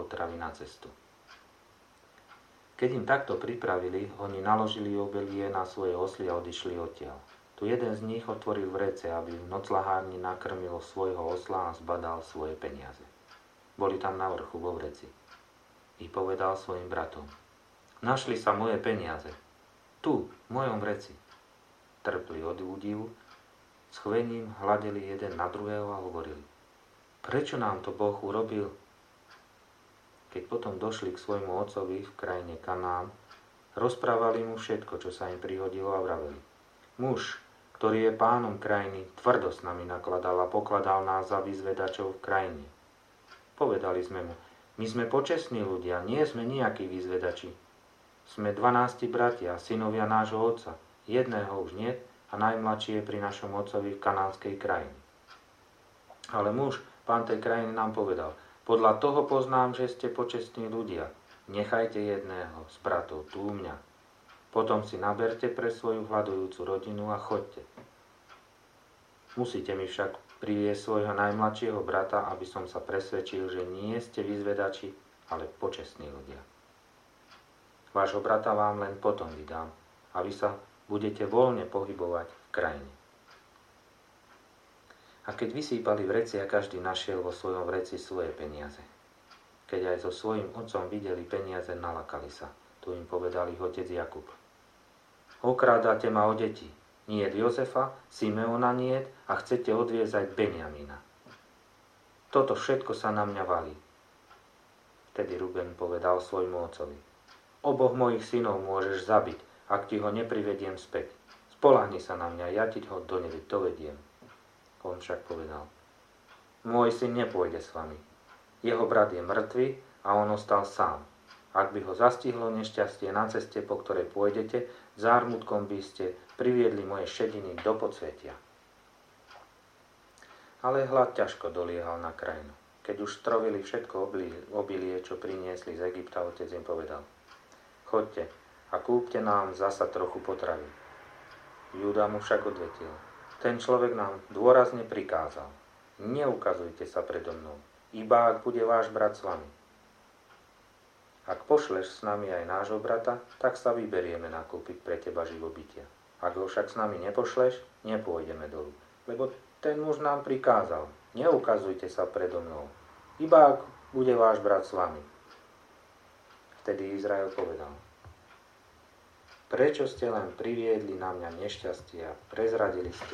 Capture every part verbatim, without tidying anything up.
potravy na cestu. Keď im takto pripravili, oni naložili obelie na svoje osly a odišli odtiaľ. Tu jeden z nich otvoril vrece, aby v noclahárni nakrmil svojho osla a zbadal svoje peniaze. Boli tam na vrchu vo vreci. I povedal svojim bratom: Našli sa moje peniaze. Tu, v mojom vreci. Trpli od údivu, s chvením hľadeli jeden na druhého a hovorili: Prečo nám to Boh urobil? Keď potom došli k svojmu otcovi v krajine Kanán, rozprávali mu všetko, čo sa im prihodilo, a vraveli: Muž, ktorý je pánom krajiny, tvrdo s nami nakladal a pokladal nás za vyzvedačov v krajine. Povedali sme mu: My sme počestní ľudia, nie sme nejakí vyzvedači. Sme dvanásti bratia, synovia nášho otca, jedného už nie a najmladší je pri našom otcovi v kanánskej krajine. Ale muž, pán tej krajiny, nám povedal: Podľa toho poznám, že ste počestní ľudia. Nechajte jedného z bratov tu u mňa. Potom si naberte pre svoju hľadujúcu rodinu a choďte. Musíte mi však priviesť svojho najmladšieho brata, aby som sa presvedčil, že nie ste vyzvedači, ale počestní ľudia. Vášho brata vám len potom vydám a vy sa budete voľne pohybovať v krajine. A keď vysýpali vreci a každý našiel vo svojom vreci svoje peniaze. Keď aj so svojím otcom videli peniaze, nalakali sa. Tu im povedal ich otec Jakub: Okrádate ma o deti. Niet Jozefa, Simeona niet a chcete odviezť aj Benjamína. Toto všetko sa na mňa valí. Vtedy Ruben povedal svojmu otcovi: Oboch mojich synov môžeš zabiť, ak ti ho neprivediem späť. Spoľahni sa na mňa, ja ti ho do nebe dovediem. On však povedal: Môj syn nepôjde s vami. Jeho brat je mŕtvy a on ostal sám. Ak by ho zastihlo nešťastie na ceste, po ktorej pôjdete, zármutkom by ste priviedli moje šediny do podsvetia. Ale hlad ťažko doliehal na krajinu. Keď už strovili všetko obilie, čo priniesli z Egypta, otec im povedal: Choďte a kúpte nám zasa trochu potravy. Júda mu však odvetil: Ten človek nám dôrazne prikázal: Neukazujte sa predo mnou, iba ak bude váš brat s vami. Ak pošleš s nami aj nášho brata, tak sa vyberieme nakúpiť pre teba živobytia. Ak ho však s nami nepošleš, nepôjdeme dolu. Lebo ten muž nám prikázal: Neukazujte sa predo mnou, iba ak bude váš brat s vami. Vtedy Izrael povedal: Prečo ste len priviedli na mňa nešťastie a prezradili ste,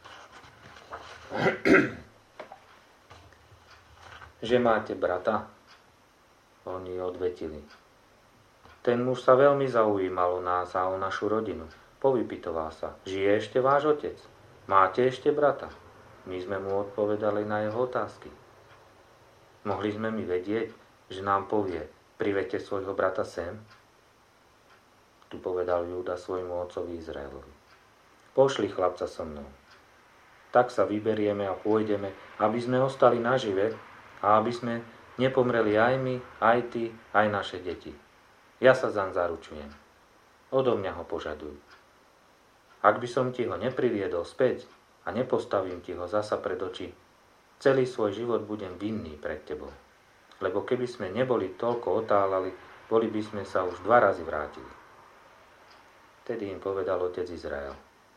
že máte brata? Oni odvetili: Ten muž sa veľmi zaujímal o nás a o našu rodinu. Povypytoval sa: Žije ešte váš otec? Máte ešte brata? My sme mu odpovedali na jeho otázky. Mohli sme my vedieť, že nám povie: Privedte svojho brata sem? Tu povedal Júda svojmu otcovi Izraelovi: Pošli chlapca so mnou. Tak sa vyberieme a pôjdeme, aby sme ostali nažive a aby sme nepomreli aj my, aj ty, aj naše deti. Ja sa zaň zaručujem. Odo mňa ho požadujú. Ak by som ti ho nepriviedol späť a nepostavím ti ho zasa pred oči, celý svoj život budem vinný pred tebou. Lebo keby sme neboli toľko otálali, boli by sme sa už dva razy vrátili. Vtedy im povedal otec Izrael: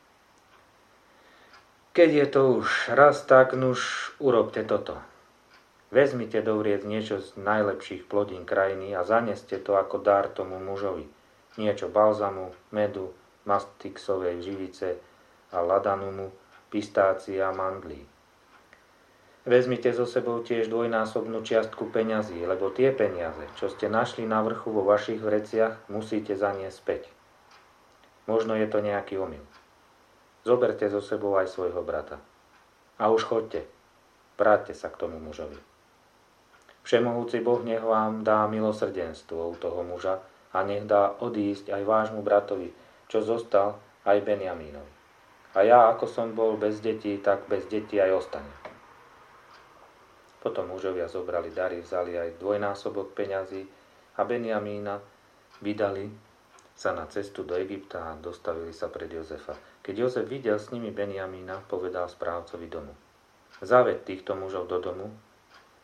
Keď je to už raz tak, nuž urobte toto. Vezmite do vriec niečo z najlepších plodín krajiny a zaneste to ako dar tomu mužovi. Niečo balzamu, medu, mastixovej živice a ladanumu, pistácie a mandlí. Vezmite so sebou tiež dvojnásobnú čiastku peňazí, lebo tie peniaze, čo ste našli na vrchu vo vašich vreciach, musíte zaniesť späť. Možno je to nejaký omyl. Zoberte so sebou aj svojho brata. A už choďte, vráťte sa k tomu mužovi. Všemohúci Boh nech vám dá milosrdenstvo u toho muža a nech dá odísť aj vášmu bratovi, čo zostal, aj Benjamínovi. A ja, ako som bol bez detí, tak bez detí aj ostanem. Potom mužovia zobrali dary, vzali aj dvojnásobok peňazí a Benjamína vydali sa na cestu do Egypta a dostavili sa pred Jozefa. Keď Jozef videl s nimi Benjamína, povedal správcovi domu: Zaved týchto mužov do domu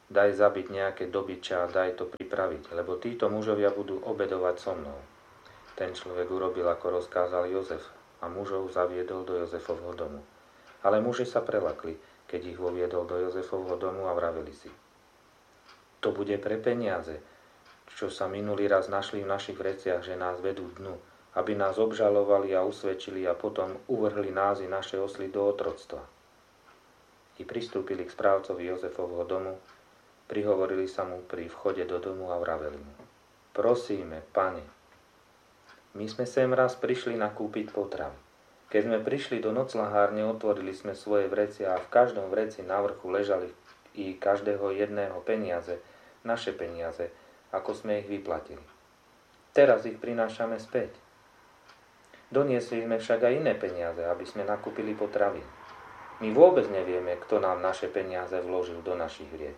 daj zabiť nejaké dobyče a daj to pripraviť, lebo títo mužovia budú obedovať so mnou. Ten človek urobil, ako rozkázal Jozef, a mužov zaviedol do Jozefovho domu. Ale muži sa prelakli, keď ich voviedol do Jozefovho domu a vraveli si: To bude pre peniaze, čo sa minulý raz našli v našich vreciach, že nás vedú dnu, aby nás obžalovali a usvedčili a potom uvrhli nás i naše osly do otroctva. I pristúpili k správcovi Jozefovho domu, prihovorili sa mu pri vchode do domu a vraveli mu: Prosíme, pane, my sme sem raz prišli nakúpiť potravy. Keď sme prišli do noclahárne, otvorili sme svoje vrecia a v každom vreci na vrchu ležali i každého jedného peniaze, naše peniaze, ako sme ich vyplatili. Teraz ich prinášame späť. Doniesli sme však aj iné peniaze, aby sme nakúpili potravy. My vôbec nevieme, kto nám naše peniaze vložil do našich vriec.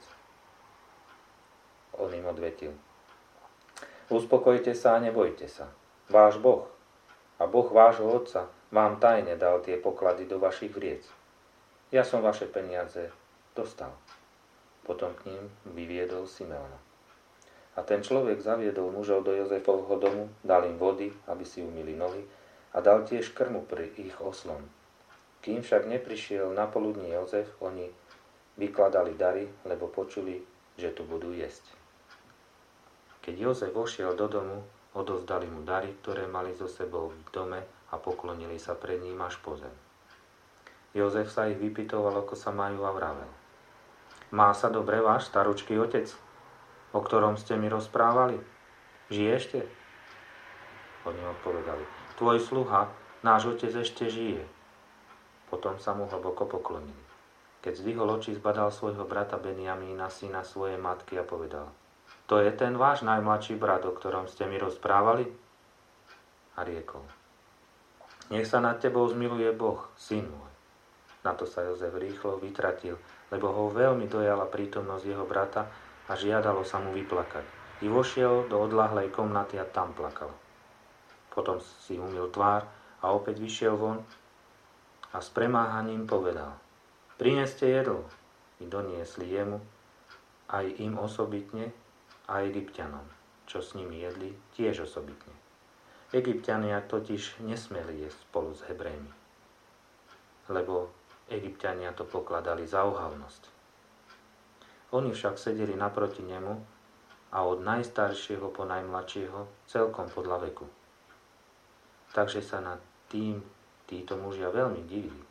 On im odvetil: Uspokojte sa a nebojte sa. Váš Boh a Boh vášho otca vám tajne dal tie poklady do vašich vriec. Ja som vaše peniaze dostal. Potom k ním vyviedol Simeona. A ten človek zaviedol mužov do Jozefovho domu, dal im vody, aby si umyli nohy, a dal tiež krmu pri ich oslom. Kým však neprišiel na poludní Jozef, oni vykladali dary, lebo počuli, že tu budú jesť. Keď Jozef vošiel do domu, odovzdali mu dary, ktoré mali so sebou v dome, a poklonili sa pred ním až po zem. Jozef sa ich vypytoval, ako sa majú, a vravel: Má sa dobre váš staručký otec, o ktorom ste mi rozprávali? Žije ešte? Oni odpovedali: Tvoj sluha, náš otec ešte žije. Potom sa mu hlboko poklonili. Keď zdvihol oči, zbadal svojho brata Benjamína, syna svojej matky, a povedal: To je ten váš najmladší brat, o ktorom ste mi rozprávali? A riekol: Nech sa nad tebou zmiluje Boh, syn môj. Na to sa Jozef rýchlo vytratil, lebo ho veľmi dojala prítomnosť jeho brata a žiadalo sa mu vyplakať. I vošiel do odľahlej komnaty a tam plakal. Potom si umyl tvár a opäť vyšiel von a s premáhaním povedal: Prineste jedlo. I doniesli jemu, aj im osobitne, a Egypťanom, čo s nimi jedli, tiež osobitne. Egypťania totiž nesmeli jesť spolu s Hebrejmi, lebo Egypťania to pokladali za ohavnosť. Oni však sedeli naproti nemu a od najstaršieho po najmladšieho celkom podľa veku. Takže sa nad tým títo mužia veľmi divili.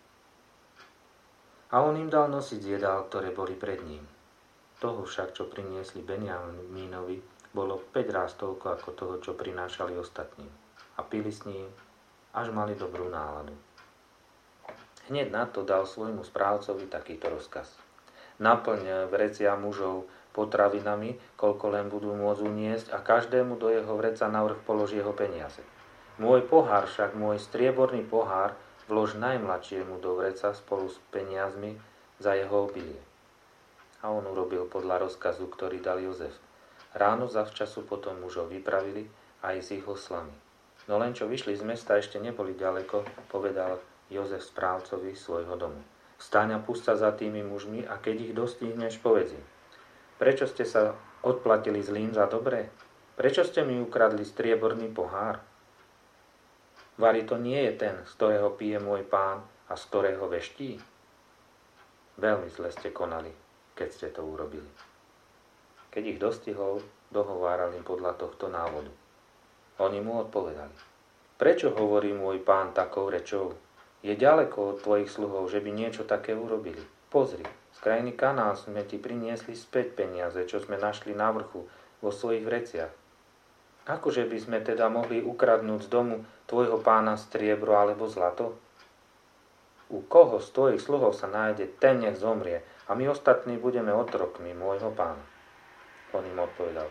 A on im dal nosiť jedál, ktoré boli pred ním. Toho však, čo priniesli Benjamínovi, bolo päť ráz toľko ako toho, čo prinášali ostatným. A pili s ním, až mali dobrú náladu. Hneď na to dal svojmu správcovi takýto rozkaz: Naplň vrecia mužov potravinami, koľko len budú môcť uniesť, a každému do jeho vreca navrch položí jeho peniaze. Môj pohár však, môj strieborný pohár, vlož najmladšiemu do vreca spolu s peniazmi za jeho obilie. A on urobil podľa rozkazu, ktorý dal Jozef. Ráno zavčasu potom mužov vypravili aj s ich oslami. No len čo vyšli z mesta, ešte neboli ďaleko, povedal Jozef správcovi svojho domu: Vstaň a pusť sa za tými mužmi, a keď ich dostihneš, povedz im: Prečo ste sa odplatili zlým za dobré? Prečo ste mi ukradli strieborný pohár? Vari to nie je ten, z ktorého pije môj pán a z ktorého veští? Veľmi zle ste konali, keď ste to urobili. Keď ich dostihol, dohováral im podľa tohto návodu. Oni mu odpovedali: Prečo hovorí môj pán takou rečou? Je ďaleko od tvojich sluhov, že by niečo také urobili. Pozri, z krajiny Kanán sme ti priniesli späť peniaze, čo sme našli na vrchu vo svojich vreciach. Akože by sme teda mohli ukradnúť z domu tvojho pána striebro alebo zlato? U koho z tvojich sluhov sa nájde, ten nech zomrie, a my ostatní budeme otrokmi môjho pána. On im odpovedal: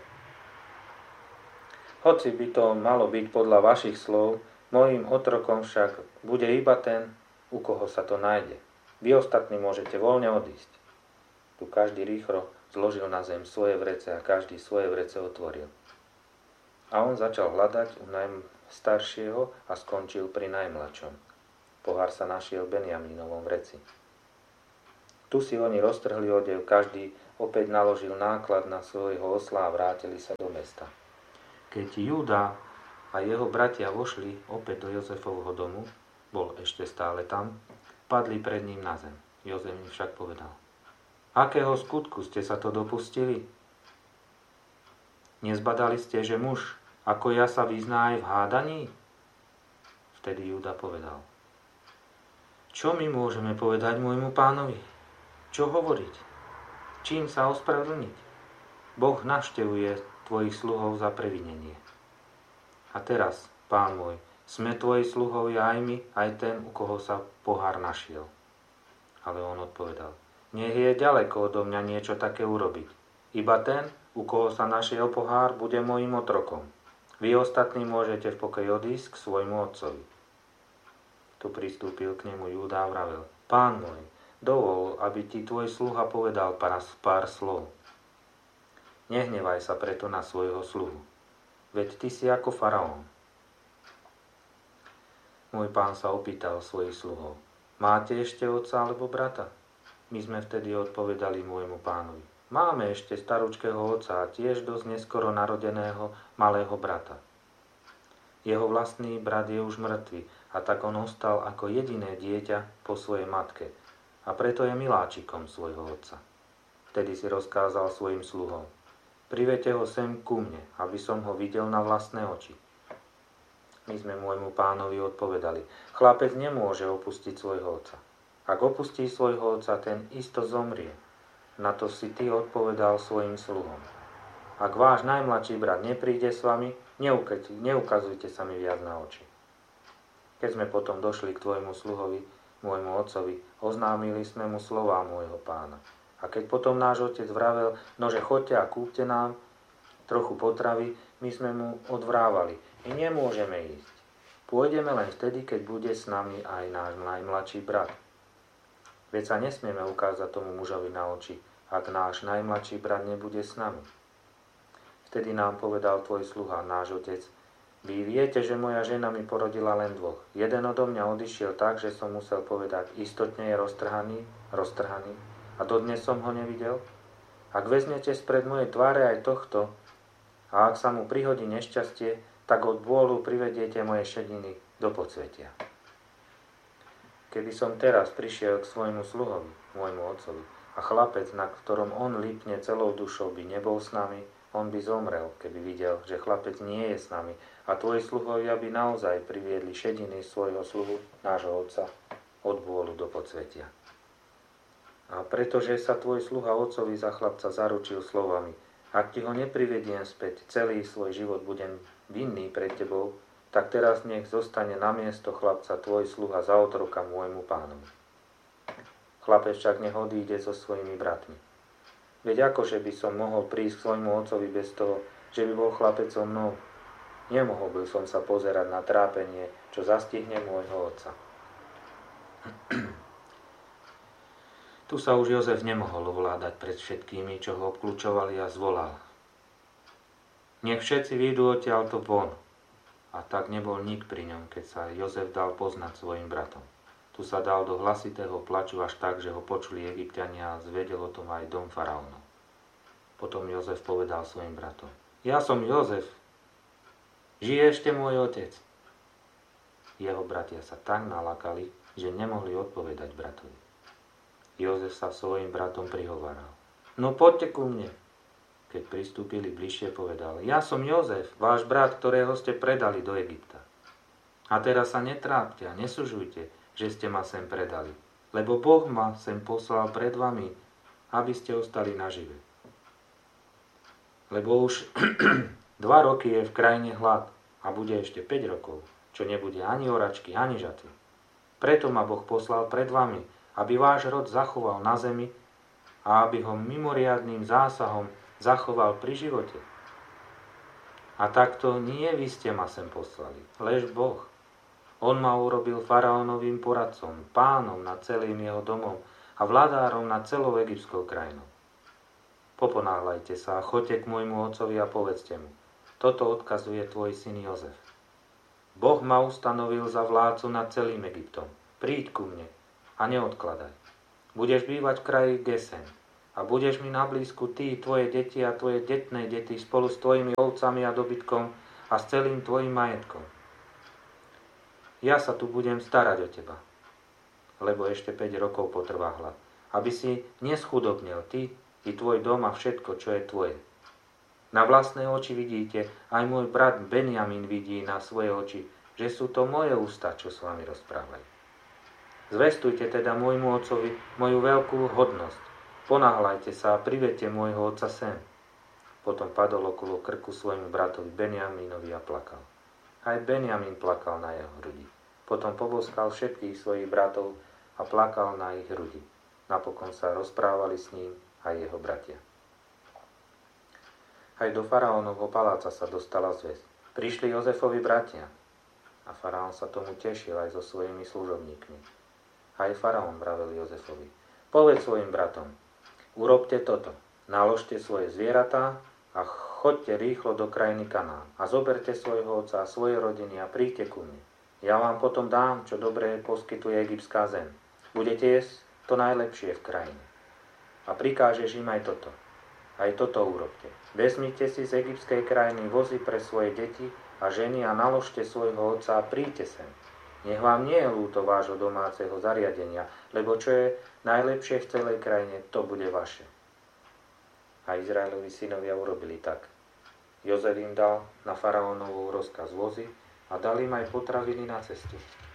Hoci by to malo byť podľa vašich slov, mojím otrokom však bude iba ten, u koho sa to nájde. Vy ostatní môžete voľne odísť. Tu každý rýchlo zložil na zem svoje vrece a každý svoje vrece otvoril. A on začal hľadať u najstaršieho a skončil pri najmladšom. Pohár sa našiel v Benjamínovom vreci. Tu si oni roztrhli odev každý opäť naložil náklad na svojho osla a vrátili sa do mesta. Keď Júda a jeho bratia vošli opäť do Jozefovho domu, bol ešte stále tam, padli pred ním na zem. Jozef im však povedal: Akého skutku ste sa to dopustili? Nezbadali ste, že muž ako ja sa vyzná aj v hádaní? Vtedy Júda povedal: Čo my môžeme povedať môjmu pánovi? Čo hovoriť? Čím sa ospravedlniť? Boh navštevuje tvojich sluhov za previnenie. A teraz, pán môj, sme tvoji sluhovia aj my, aj ten, u koho sa pohár našiel. Ale on odpovedal: Nech je ďaleko odo mňa niečo také urobiť. Iba ten, u koho sa našiel pohár, bude mojím otrokom. Vy ostatní môžete v pokoji odísť k svojmu otcovi. Tu pristúpil k nemu Júda a vravel: Pán môj, dovol, aby ti tvoj sluha povedal pár, pár slov. Nehnevaj sa preto na svojho sluhu, veď ty si ako faraón. Môj pán sa opýtal svojich sluhov: Máte ešte otca alebo brata? My sme vtedy odpovedali môjmu pánovi: Máme ešte staručkého otca a tiež dosť neskoro narodeného malého brata. Jeho vlastný brat je už mŕtvy a tak on ostal ako jediné dieťa po svojej matke a preto je miláčikom svojho otca. Vtedy si rozkázal svojim sluhom: Priveďte ho sem ku mne, aby som ho videl na vlastné oči. My sme môjmu pánovi odpovedali: Chlapec nemôže opustiť svojho otca. Ak opustí svojho otca, ten isto zomrie. Na to si ty odpovedal svojim sluhom: Ak váš najmladší brat nepríde s vami, neukazujte sa mi viac na oči. Keď sme potom došli k tvojmu sluhovi, môjmu otcovi, oznámili sme mu slová môjho pána. A keď potom náš otec vravel: Nože choďte a kúpte nám trochu potravy, my sme mu odvrávali: My nemôžeme ísť. Pôjdeme len vtedy, keď bude s nami aj náš najmladší brat. Veď sa nesmieme ukázať tomu mužovi na oči, ak náš najmladší brat nebude s nami. Vtedy nám povedal tvoj sluha, náš otec: Vy viete, že moja žena mi porodila len dvoch. Jeden odo mňa odišiel tak, že som musel povedať: Istotne je roztrhaný, roztrhaný, a dodnes som ho nevidel. Ak vezmete spred mojej tváre aj tohto, a ak sa mu prihodí nešťastie, tak od bôlu privediete moje šediny do podsvetia. Keby som teraz prišiel k svojmu sluhovi, môjmu otcovi, a chlapec, na ktorom on lipne celou dušou, by nebol s nami, on by zomrel, keby videl, že chlapec nie je s nami, a tvoji sluhovia by naozaj priviedli šediny svojho sluhu, nášho otca, od bôlu do podsvetia. A pretože sa tvoj sluha otcovi za chlapca zaručil slovami: Ak ti ho neprivediem späť, celý svoj život budem vinný pred tebou, tak teraz nech zostane na miesto chlapca tvoj sluha za otroka môjmu pánovi. Chlapec však nech odíde so svojimi bratmi. Veď akože by som mohol prísť k svojmu otcovi bez toho, že by bol chlapec so mnou? Nemohol by som sa pozerať na trápenie, čo zastihne môjho otca. Tu sa už Jozef nemohol ovládať pred všetkými, čo ho obklúčovali, a zvolal: Nech všetci výjdu odtiaľto von. A tak nebol nik pri ňom, keď sa Jozef dal poznať svojim bratom. Tu sa dal do hlasitého plaču až tak, že ho počuli Egypťania a zvedel o tom aj dom faraónov. Potom Jozef povedal svojim bratom: Ja som Jozef. Žije ešte môj otec? Jeho bratia sa tak nalakali, že nemohli odpovedať bratovi. Jozef sa svojim bratom prihováral: No poďte ku mne. Keď pristúpili bližšie, povedal: Ja som Jozef, váš brat, ktorého ste predali do Egypta. A teraz sa netrápte a nesužujte, že ste ma sem predali, lebo Boh ma sem poslal pred vami, aby ste ostali nažive. Lebo už dva roky je v krajine hlad a bude ešte päť rokov, čo nebude ani oračky, ani žatvy. Preto ma Boh poslal pred vami, aby váš rod zachoval na zemi a aby ho mimoriadnym zásahom zachoval pri živote. A takto nie vy ste ma sem poslali, lež Boh. On ma urobil faraónovým poradcom, pánom nad celým jeho domom a vladárom nad celou egyptskou krajinou. Poponáhľajte sa a choďte k môjmu otcovi a povedzte mu: Toto odkazuje tvoj syn Jozef. Boh ma ustanovil za vládcu nad celým Egyptom. Príď ku mne a neodkladaj. Budeš bývať v kraji Gesen A budeš mi na blízku ty, tvoje deti a tvoje detné deti spolu s tvojimi ovcami a dobytkom a s celým tvojim majetkom. Ja sa tu budem starať o teba, lebo ešte päť rokov potrvá hlad, aby si neschudobnil ty i tvoj dom a všetko, čo je tvoje. Na vlastné oči vidíte, aj môj brat Benjamin vidí na svoje oči, že sú to moje ústa, čo s vami rozprávajú. Zvestujte teda môjmu otcovi moju veľkú hodnosť. Ponáhľajte sa a privedte môjho otca sem. Potom padol okolo krku svojmu bratovi Benjaminovi a plakal. Aj Benjamin plakal na jeho hrudi. Potom poboskal všetkých svojich bratov a plakal na ich hrudi. Napokon sa rozprávali s ním aj jeho bratia. Aj do faraónovho paláca sa dostala zvesť. Prišli Jozefovi bratia a faraón sa tomu tešil aj so svojimi služobníkmi. Aj faraón vravel Jozefovi: Povedz svojim bratom, urobte toto, naložte svoje zvieratá a choďte rýchlo do krajiny Kanán a zoberte svojho otca a svoje rodiny a príďte ku mne. Ja vám potom dám, čo dobré poskytuje egyptská zem. Budete jesť to najlepšie v krajine. A prikážeš im aj toto. Aj toto urobte. Vezmite si z egyptskej krajiny vozy pre svoje deti a ženy a naložte svojho otca a príďte sem. Nech vám nie je ľúto vášho domáceho zariadenia, lebo čo je najlepšie v celej krajine, to bude vaše. A Izraelovi synovia urobili tak. Jozef im dal na faraónovú rozkaz vozy a dal im aj potraviny na cestu.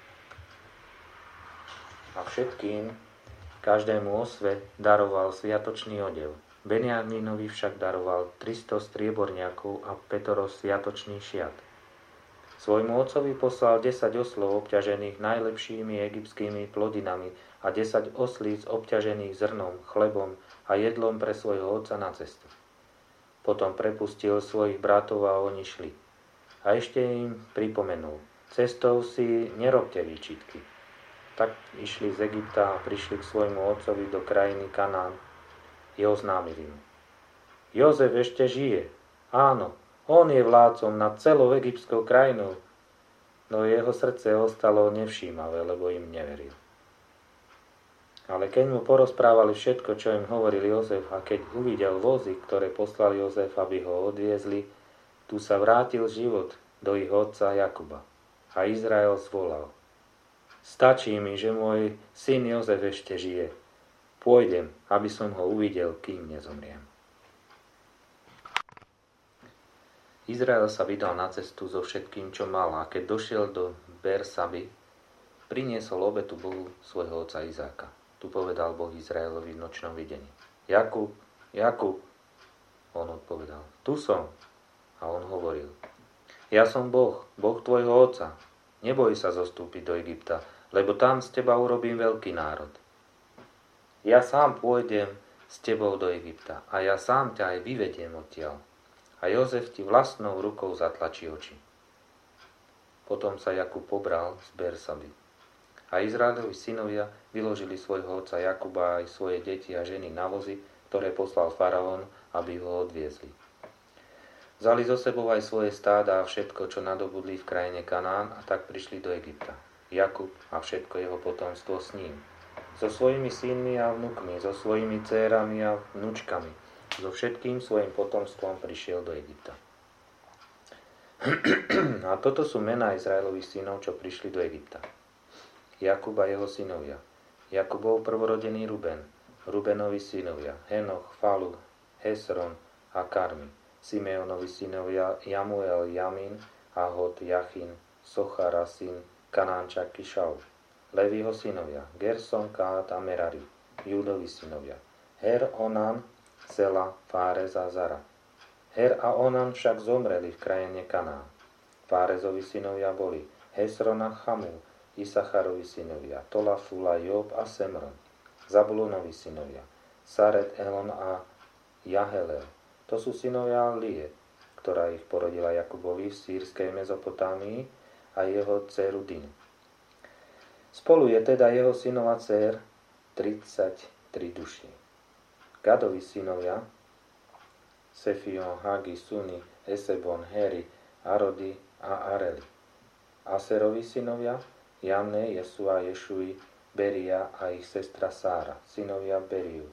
A všetkým, každému osve, daroval sviatočný odev. Benjaminovi však daroval tristo strieborniakov a pätoro sviatočný šiat. Svojmu otcovi poslal desať oslov obťažených najlepšími egyptskými plodinami a desať oslíc obťažených zrnom, chlebom a jedlom pre svojho otca na cestu. Potom prepustil svojich bratov a oni šli. A ešte im pripomenul: Cestou si nerobte výčitky. Tak išli z Egypta a prišli k svojmu otcovi do krajiny Kanán. I oznámili mu: Jozef ešte žije. Áno, on je vládcom nad celou egyptskou krajinou. No jeho srdce ostalo nevšímavé, lebo im neveril. Ale keď mu porozprávali všetko, čo im hovoril Jozef, a keď uvidel vozy, ktoré poslal Jozef, aby ho odviezli, tu sa vrátil život do ich otca Jakuba. A Izrael zvolal: Stačí mi, že môj syn Jozef ešte žije. Pôjdem, aby som ho uvidel, kým nezomriem. Izrael sa vydal na cestu so všetkým, čo mal, a keď došiel do Bersaby, priniesol obetu Bohu svojho otca Izáka. Tu povedal Boh Izraelovi v nočnom videní: Jakub, Jakub. On odpovedal: Tu som. A on hovoril: Ja som Boh, Boh tvojho otca. Neboj sa zostúpiť do Egypta, lebo tam z teba urobím veľký národ. Ja sám pôjdem s tebou do Egypta a ja sám ťa aj vyvediem odtiaľ. A Jozef ti vlastnou rukou zatlačí oči. Potom sa Jakub pobral z Bersaby. A Izraelovi synovia vyložili svojho otca Jakuba aj svoje deti a ženy na vozy, ktoré poslal faraón, aby ho odviezli. Vzali so sebou aj svoje stáda a všetko, čo nadobudli v krajine Kanán, a tak prišli do Egypta. Jakub a všetko jeho potomstvo s ním. So svojimi synmi a vnukmi, so svojimi dcérami a vnúčkami, so všetkým svojim potomstvom prišiel do Egypta. A toto sú mená Izraelových synov, čo prišli do Egypta. Jakub a jeho synovia. Jakubov prvorodený Ruben, Rubenovi synovia, Henoch, Falu, Hesron a Karmi. Simeonovi synovia Jamuel, Jamin, Ahod, Jachin, Sochara, syn Kanánča, Kišau. Leviho synovia, Gerson, Kát a Merari. Júdovi synovia, Her, Onan, Sela, Fárez a Zara. Her a Onan však zomreli v krajine Kanán. Fárezovi synovia boli Hesron a Chamú, Isacharovi synovia, Tola, Fula, Job a Semron. Zabulonovi synovia, Saret, Elon a Jahelel. To sú synovia Lie, ktorá ich porodila Jakubovi v sýrskej Mezopotámii, a jeho dceru Dinu. Spolu je teda jeho synov a dcér tridsaťtri duší. Gadovi synovia, Sefion, Hagi, Suni, Esebon, Heri, Arodi a Areli. Aserovi synovia, Jamne, Jesua, Ješui, Beria a ich sestra Sára, synovia Beriu.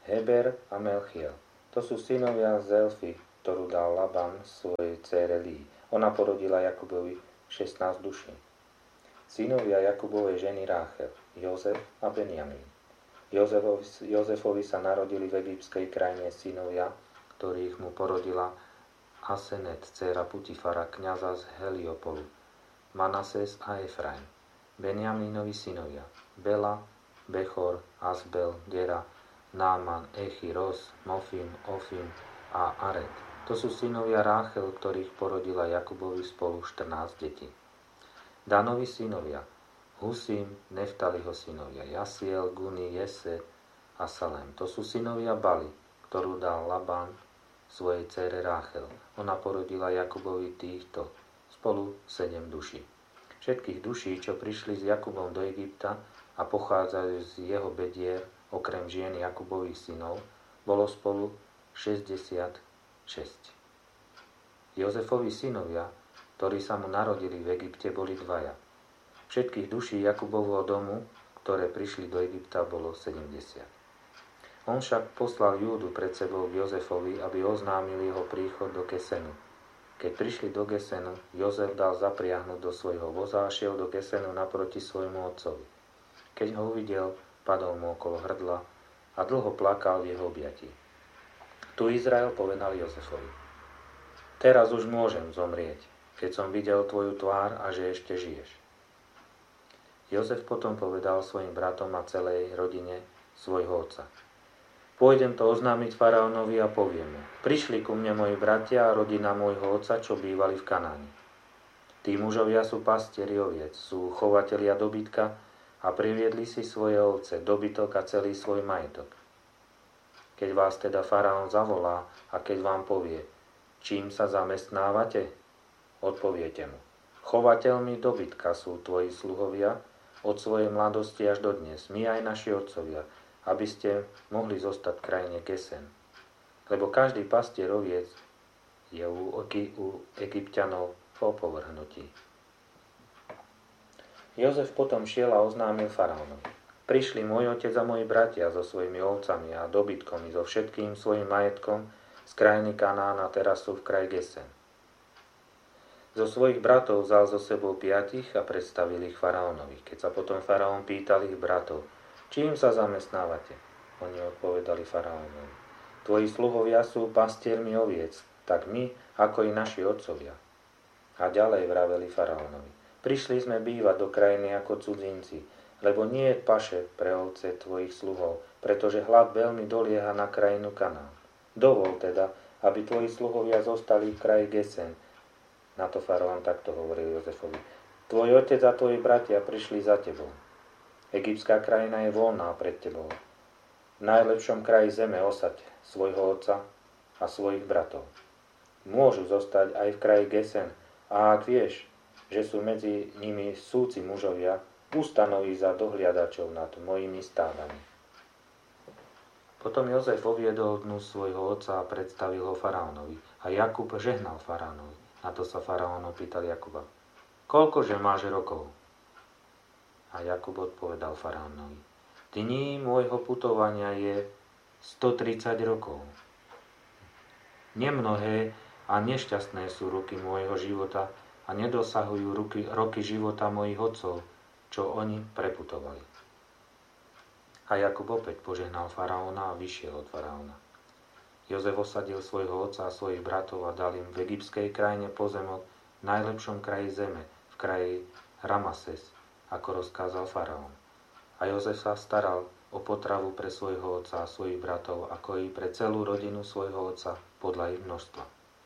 Heber a Melchiel. To sú synovia Zelfy, ktorú dal Laban svojej dcére Lii. Ona porodila Jakubovi šestnásť duší. Synovia Jakubovej ženy Ráchel, Jozef a Benjamin. Jozefovi, Jozefovi sa narodili v egyptskej krajine synovia, ktorých mu porodila Asenet, dcéra Putifara, kňaza z Heliopolu, Manases a Efraim. Benjamínovi synovia Bela, Bechor, Asbel, Gera, Náman, Echi, Ros, Mofim, Ofim a Ared. To sú synovia Ráchel, ktorých porodila Jakubovi spolu štrnásť detí. Danovi synovia Husim, Neftaliho synovia Jasiel, Guni, Jese a Salem. To sú synovia Bali, ktorú dal Laban svojej dcére Ráchel. Ona porodila Jakubovi týchto spolu sedem duší. Všetkých duší, čo prišli s Jakubom do Egypta a pochádzajú z jeho bedier, okrem žien Jakubových synov, bolo spolu šesťdesiatšesť. Jozefovi synovia, ktorí sa mu narodili v Egypte, boli dvaja. Všetkých duší Jakubovho domu, ktoré prišli do Egypta, bolo sedemdesiat. On však poslal Júdu pred sebou k Jozefovi, aby oznámil jeho príchod do Kesenu. Keď prišli do Gesenu, Jozef dal zapriahnuť do svojho voza a šiel do Gesenu naproti svojmu otcovi. Keď ho uvidel, padol mu okolo hrdla a dlho plakal v jeho objatí. Tu Izrael povedal Jozefovi: Teraz už môžem zomrieť, keď som videl tvoju tvár a že ešte žiješ. Jozef potom povedal svojim bratom a celej rodine svojho otca: Pôjdem to oznámiť faraónovi a poviem mu: Prišli ku mne moji bratia a rodina môjho otca, čo bývali v Kanáne. Tí mužovia sú pastieri oviec, sú chovatelia dobytka a priviedli si svoje ovce, dobytok a celý svoj majetok. Keď vás teda faraón zavolá a keď vám povie: Čím sa zamestnávate? Odpoviete mu: Chovateľmi dobytka sú tvoji sluhovia od svojej mladosti až do dnes, my aj naši otcovia, aby ste mohli zostať v krajine Gesen. Lebo každý pastier oviec je u, u Egypťanov v opovrhnutí. Jozef potom šiel a oznámil faraónovi: Prišli môj otec a moji bratia so svojimi ovcami a dobytkom i so všetkým svojim majetkom z krajiny Kanán a teraz sú v kraji Gesen. Zo svojich bratov vzal so sebou piatich a predstavil ich faraónovi. Keď sa potom faraón pýtal ich bratov: Čím sa zamestnávate? Oni odpovedali faraónovi: Tvoji sluhovia sú pastiermi oviec, tak my, ako i naši otcovia. A ďalej vraveli faraónovi: Prišli sme bývať do krajiny ako cudzinci, lebo nie je paše pre ovce tvojich sluhov, pretože hlad veľmi dolieha na krajinu Kanán. Dovol teda, aby tvoji sluhovia zostali v kraji Gesen. Na to faraón takto hovoril Jozefovi: Tvoj otec a tvoji bratia prišli za tebou. Egyptská krajina je voľná pred tebou. V najlepšom kraji zeme osaď svojho otca a svojich bratov. Môžu zostať aj v kraji Gesen, a ak vieš, že sú medzi nimi súci mužovia, ustanoví za dohliadačov nad mojimi stádami. Potom Jozef oviedol dnu svojho otca a predstavil ho faraónovi. A Jakub žehnal faraónovi. Na to sa faraón opýtal Jakuba: Koľkože máš rokov? A Jakub odpovedal faraónovi: Dní môjho putovania je stotridsať rokov. Nemnohé a nešťastné sú roky môjho života a nedosahujú roky, roky života mojich otcov, čo oni preputovali. A Jakub opäť požehnal faraóna a vyšiel od faraóna. Jozef osadil svojho otca a svojich bratov a dal im v egyptskej krajine pozemok v najlepšom kraji zeme, v kraji Ramases, ako rozkázal faraón. A Jozef sa staral o potravu pre svojho otca a svojich bratov, ako i pre celú rodinu svojho otca podľa ich množstva.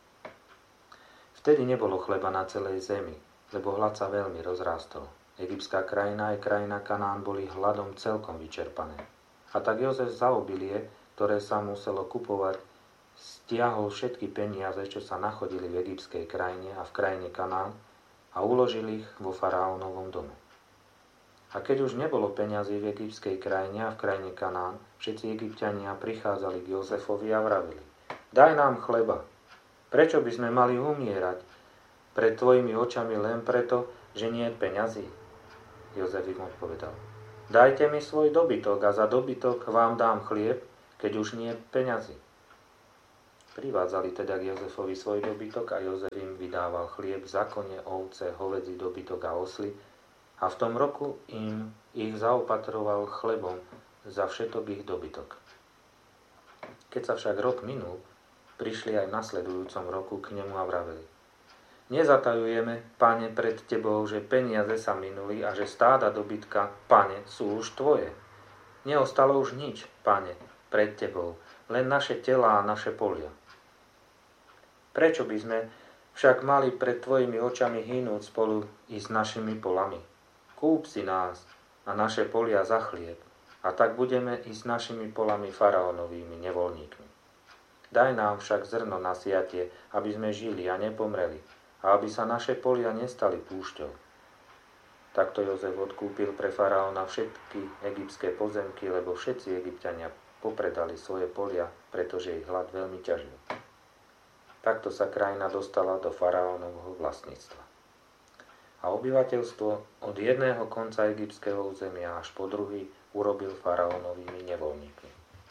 Vtedy nebolo chleba na celej zemi, lebo hlad sa veľmi rozrástol. Egyptská krajina aj krajina Kanán boli hladom celkom vyčerpané. A tak Jozef za obilie, ktoré sa muselo kupovať, stiahol všetky peniaze, čo sa nachodili v egyptskej krajine a v krajine Kanán, a uložil ich vo faraónovom domu. A keď už nebolo peňazí v egyptskej krajine a v krajine Kanán, všetci Egypťania prichádzali k Jozefovi a vravili: Daj nám chleba. Prečo by sme mali umierať pred tvojimi očami len preto, že nie je peňazí? Jozef im odpovedal: Dajte mi svoj dobytok a za dobytok vám dám chlieb, keď už nie peňazí. Privádzali teda k Jozefovi svoj dobytok a Jozef im vydával chlieb, zákone, ovce, hovädzí dobytok a osly a v tom roku im ich zaopatroval chlebom za všetok ich dobytok. Keď sa však rok minul, prišli aj v nasledujúcom roku k nemu a vraveli: Nezatajujeme, pane, pred tebou, že peniaze sa minuli a že stáda dobytka, pane, sú už tvoje. Neostalo už nič, pane, pred tebou, len naše telá a naše polia. Prečo by sme však mali pred tvojimi očami hynúť spolu i s našimi polami? Kúp si nás a naše polia za chlieb, a tak budeme i s našimi polami faraónovými nevoľníkmi. Daj nám však zrno na siatie, aby sme žili a nepomreli, a aby sa naše polia nestali púšťou. Takto Jozef odkúpil pre faraóna všetky egyptské pozemky, lebo všetci Egypťania popredali svoje polia, pretože ich hlad veľmi ťažil. Takto sa krajina dostala do faraónovho vlastníctva. A obyvateľstvo od jedného konca egyptského územia až po druhý urobil faraónovými nevoľníkmi.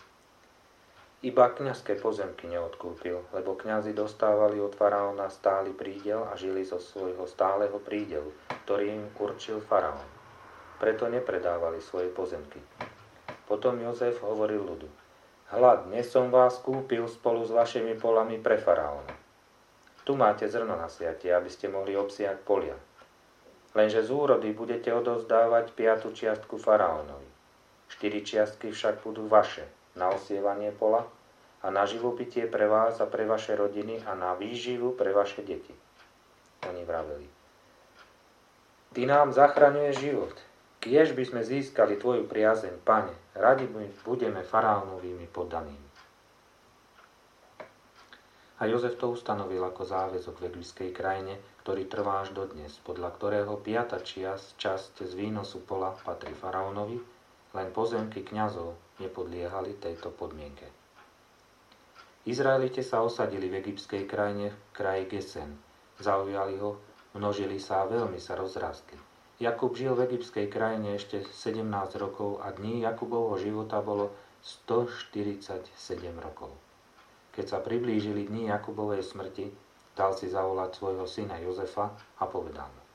Iba kňazské pozemky neodkúpil, lebo kňazi dostávali od faraóna stály prídel a žili zo svojho stáleho prídelu, ktorý im určil faraón. Preto nepredávali svoje pozemky. Potom Jozef hovoril ľudu: Hľad, dnes som vás kúpil spolu s vašimi polami pre faraóna. Tu máte zrno na siatie, aby ste mohli obsiať polia. Lenže z úrody budete odovzdávať piatu čiastku faraónovi. Štyri čiastky však budú vaše, na osievanie pola a na živopitie pre vás a pre vaše rodiny a na výživu pre vaše deti. Oni vraveli: Ty nám zachraňuješ život. Kiež by sme získali tvoju priazeň, pane, radi budeme faraónovými poddanými. A Jozef to ustanovil ako záväzok v egyptskej krajine, ktorý trvá až dodnes, podľa ktorého piata čiasť, časť z výnosu pola patrí faraónovi, len pozemky kňazov nepodliehali tejto podmienke. Izraelite sa osadili v egyptskej krajine v kraji Gesen. Zaujali ho, množili sa a veľmi sa rozrastli. Jakub žil v egyptskej krajine ešte sedemnásť rokov a dní Jakubovho života bolo stoštyridsaťsedem rokov. Keď sa priblížili dni Jakubovej smrti, dal si zavolať svojho syna Jozefa a povedal mu: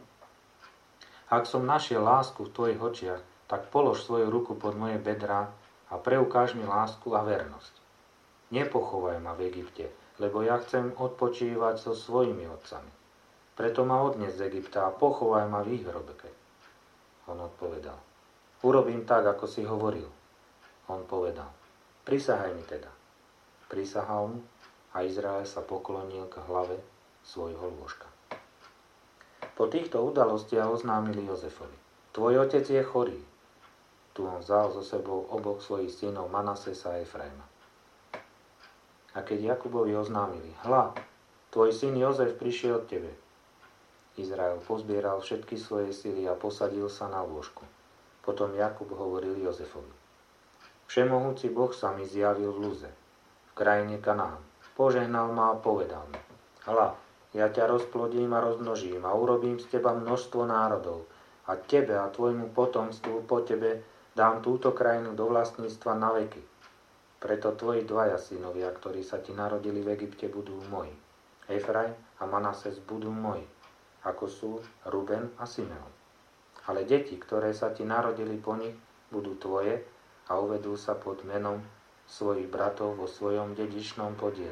Ak som našiel lásku v tvojich očiach, tak polož svoju ruku pod moje bedrá a preukáž mi lásku a vernosť. Nepochovaj ma v Egypte, lebo ja chcem odpočívať so svojimi otcami. Preto ma odnes z Egypta a pochovaj ma v ich hrobke. On odpovedal: Urobím tak, ako si hovoril. On povedal: Prisahaj mi teda. Prisahal mu a Izrael sa poklonil k hlave svojho lôžka. Po týchto udalostiach oznámili Jozefovi: Tvoj otec je chorý. Tu on vzal so sebou oboch svojich synov Manasesa a Efraima. A keď Jakubovi oznámili: Hľa, tvoj syn Jozef prišiel k tebe. Izrael pozbieral všetky svoje sily a posadil sa na lôžku. Potom Jakub hovoril Jozefovi: Všemohúci Boh sa mi zjavil v Luze, v krajine Kanán. Požehnal ma a povedal mi: Hľa, ja ťa rozplodím a rozmnožím a urobím z teba množstvo národov a tebe a tvojmu potomstvu po tebe dám túto krajinu do vlastníctva na veky. Preto tvoji dvaja synovia, ktorí sa ti narodili v Egypte, budú moji. Efraim a Manases budú moji, ako sú Ruben a Simeon. Ale deti, ktoré sa ti narodili po nich, budú tvoje a uvedú sa pod menom svojich bratov vo svojom dedičnom podiele.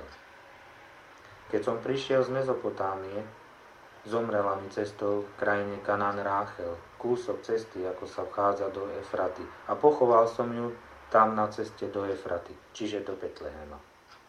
Keď som prišiel z Mezopotámie, zomrela mi cestou v krajine Kanán Ráchel, kúsok cesty, ako sa vchádza do Efraty, a pochoval som ju tam na ceste do Efraty, čiže do Betlehema.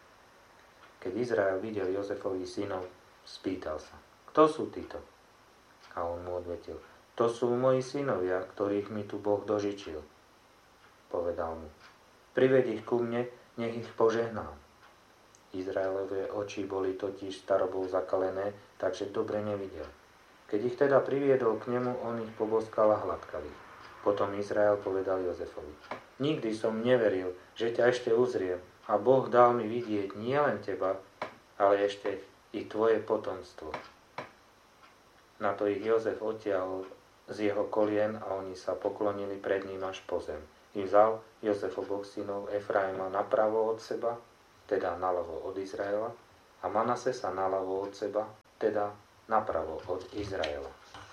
Keď Izrael videl Jozefových synov, spýtal sa: Kto sú títo? A on mu odvetil: To sú moji synovia, ktorých mi tu Boh dožičil. Povedal mu: Prived ich ku mne, nech ich požehnám. Izraelové oči boli totiž starobou zakalené, takže dobre nevidel. Keď ich teda priviedol k nemu, on ich poboskal a hladkal ich. Potom Izrael povedal Jozefovi: Nikdy som neveril, že ťa ešte uzriem, a Boh dal mi vidieť nielen teba, ale ešte i tvoje potomstvo. Na to ich Jozef odtiahol z jeho kolien a oni sa poklonili pred ním až po zem. I vzal Jozef oboch synov Efraima napravo od seba, teda naľavo od Izraela, a Manasesa naľavo od seba, teda napravo od Izraela.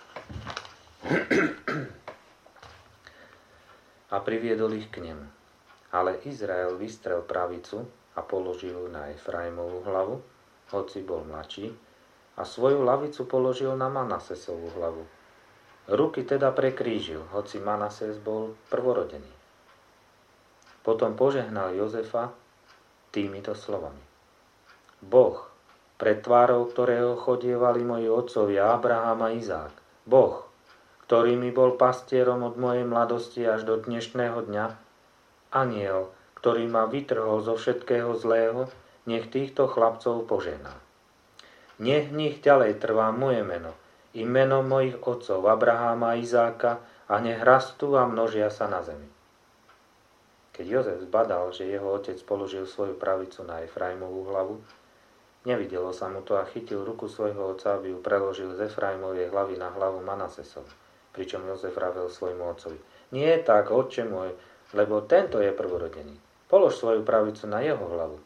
A priviedol ich k nemu. Ale Izrael vystrel pravicu a položil ju na Efraimovú hlavu, hoci bol mladší, a svoju lavicu položil na Manasesovú hlavu. Ruky teda prekrížil, hoci Manases bol prvorodený. Potom požehnal Jozefa týmito slovami. Boh, pred tvárou ktorého chodievali moji otcovia Abraham a Izák, Boh, ktorý mi bol pastierom od mojej mladosti až do dnešného dňa, Aniel, ktorý ma vytrhol zo všetkého zlého, nech týchto chlapcov požehná. Nech v nich ďalej trvá moje meno, i meno mojich otcov Abraháma a Izáka, a nech rastú a množia sa na zemi. Keď Jozef zbadal, že jeho otec položil svoju pravicu na Efraimovú hlavu, nevidelo sa mu to a chytil ruku svojho otca, aby ju preložil z Efraimovej hlavy na hlavu Manasesovu. Pričom Jozef vravel svojmu otcovi, nie tak, otče môj, lebo tento je prvorodený. Polož svoju pravicu na jeho hlavu.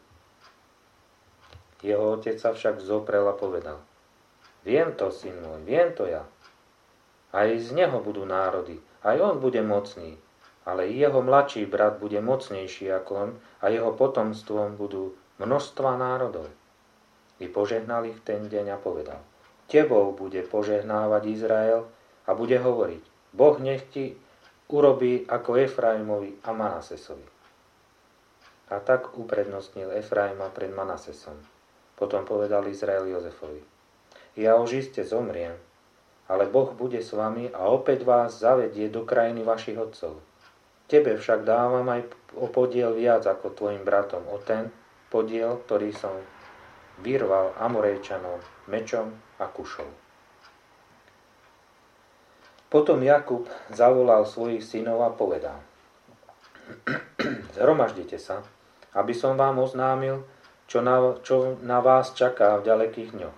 Jeho otec sa však zoprel a povedal, viem to, syn môj, viem to ja. Aj z neho budú národy, aj on bude mocný, ale i jeho mladší brat bude mocnejší ako on a jeho potomstvom budú množstva národov. I požehnal ich ten deň a povedal, tebou bude požehnávať Izrael a bude hovoriť, Boh nech ti urobí ako Efraimovi a Manasesovi. A tak uprednostnil Efraima pred Manasesom. Potom povedal Izrael Jozefovi, ja už iste zomriem, ale Boh bude s vami a opäť vás zavedie do krajiny vašich otcov. Tebe však dávam aj o podiel viac ako tvojim bratom, o ten podiel, ktorý som vyrval Amorejčanom mečom a kušou. Potom Jakub zavolal svojich synov a povedal, zhromaždite sa, aby som vám oznámil, čo na, čo na vás čaká v ďalekých dňoch.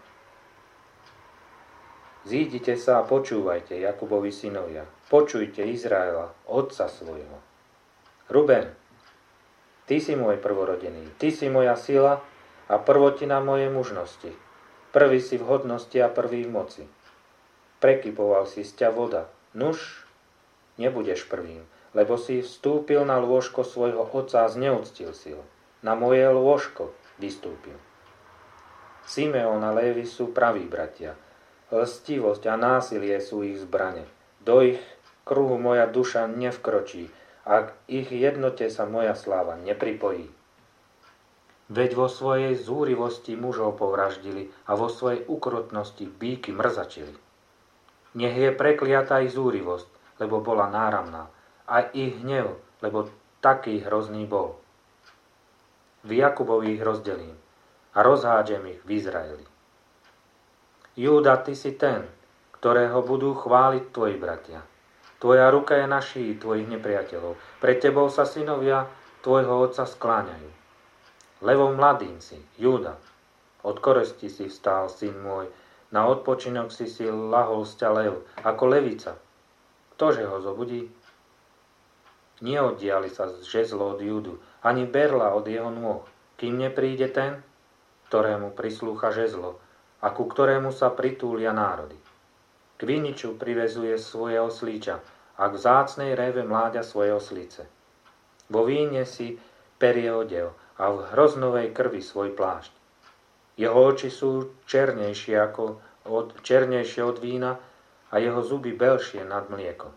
Zídite sa a počúvajte, Jakubovi synovia, počujte Izraela, otca svojho. Ruben, ty si môj prvorodený, ty si moja sila a prvotina mojej mužnosti. Prvý si v hodnosti a prvý v moci. Prekypoval si z ťa voda. Nuž, nebudeš prvým, lebo si vstúpil na lôžko svojho otca a zneúctil si ho. Na moje lôžko vystúpil. Simeon a Lévi sú praví bratia. Lstivosť a násilie sú ich zbrane. Do ich kruhu moja duša nevkročí, a k ich jednote sa moja sláva nepripojí. Veď vo svojej zúrivosti mužov povraždili a vo svojej ukrutnosti bíky mrzačili. Nech je prekliatá ich zúrivosť, lebo bola náramná, a ich hnev, lebo taký hrozný bol. V Jakubovi ich rozdelím a rozhádžem ich v Izraeli. Júda, ty si ten, ktorého budú chváliť tvoji bratia. Tvoja ruka je na šíji tvojich nepriateľov. Pred tebou sa synovia tvojho otca skláňajú. Levom mladým si, Júda, od koristi si vstál, syn môj, na odpočinok si si lahol z ťa lev, ako levica. Ktože ho zobudí? Neoddiali sa žezlo od Júdu, ani berla od jeho nôh, kým nepríde ten, ktorému prislúcha žezlo a ku ktorému sa pritúlia národy. K viniču privezuje svoje oslíča a k vzácnej réve mláďa svoje oslice. Vo víne si perie odev a v hroznovej krvi svoj plášť. Jeho oči sú černejšie, ako od, černejšie od vína a jeho zuby belšie nad mlieko.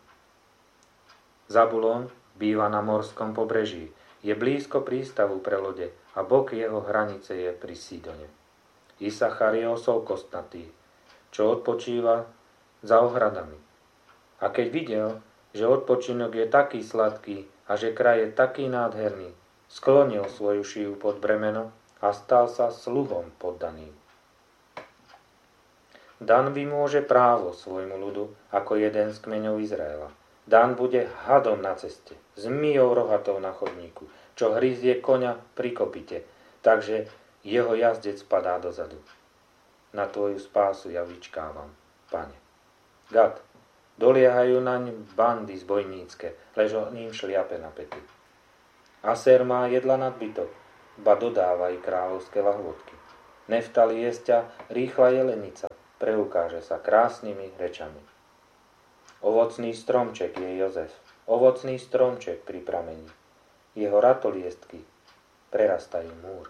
Zabulón býva na morskom pobreží, je blízko prístavu pre lode a bok jeho hranice je pri Sidone. Isachar je osol kostnatý, čo odpočíva za ohradami. A keď videl, že odpočinok je taký sladký a že kraj je taký nádherný, sklonil svoju šiju pod bremeno a stal sa sluhom poddaným. Dan vymôže právo svojmu ľudu ako jeden z kmeňov Izraela. Dan bude hadom na ceste, zmijou rohatou na chodníku, čo hryzie koňa pri kopite, takže jeho jazdec padá dozadu. Na tvoju spásu ja vyčkávam, Pane. Gad, Doliehajú naň bandy zbojnícke, lež on im šliape na pety. Aser má jedla nadbytok, ba dodáva i kráľovské lahôdky. Neftali jesťa rýchla jelenica, preukáže sa krásnymi rečami. Ovocný stromček je Jozef, ovocný stromček pri pramení. Jeho ratoliestky prerastajú múr.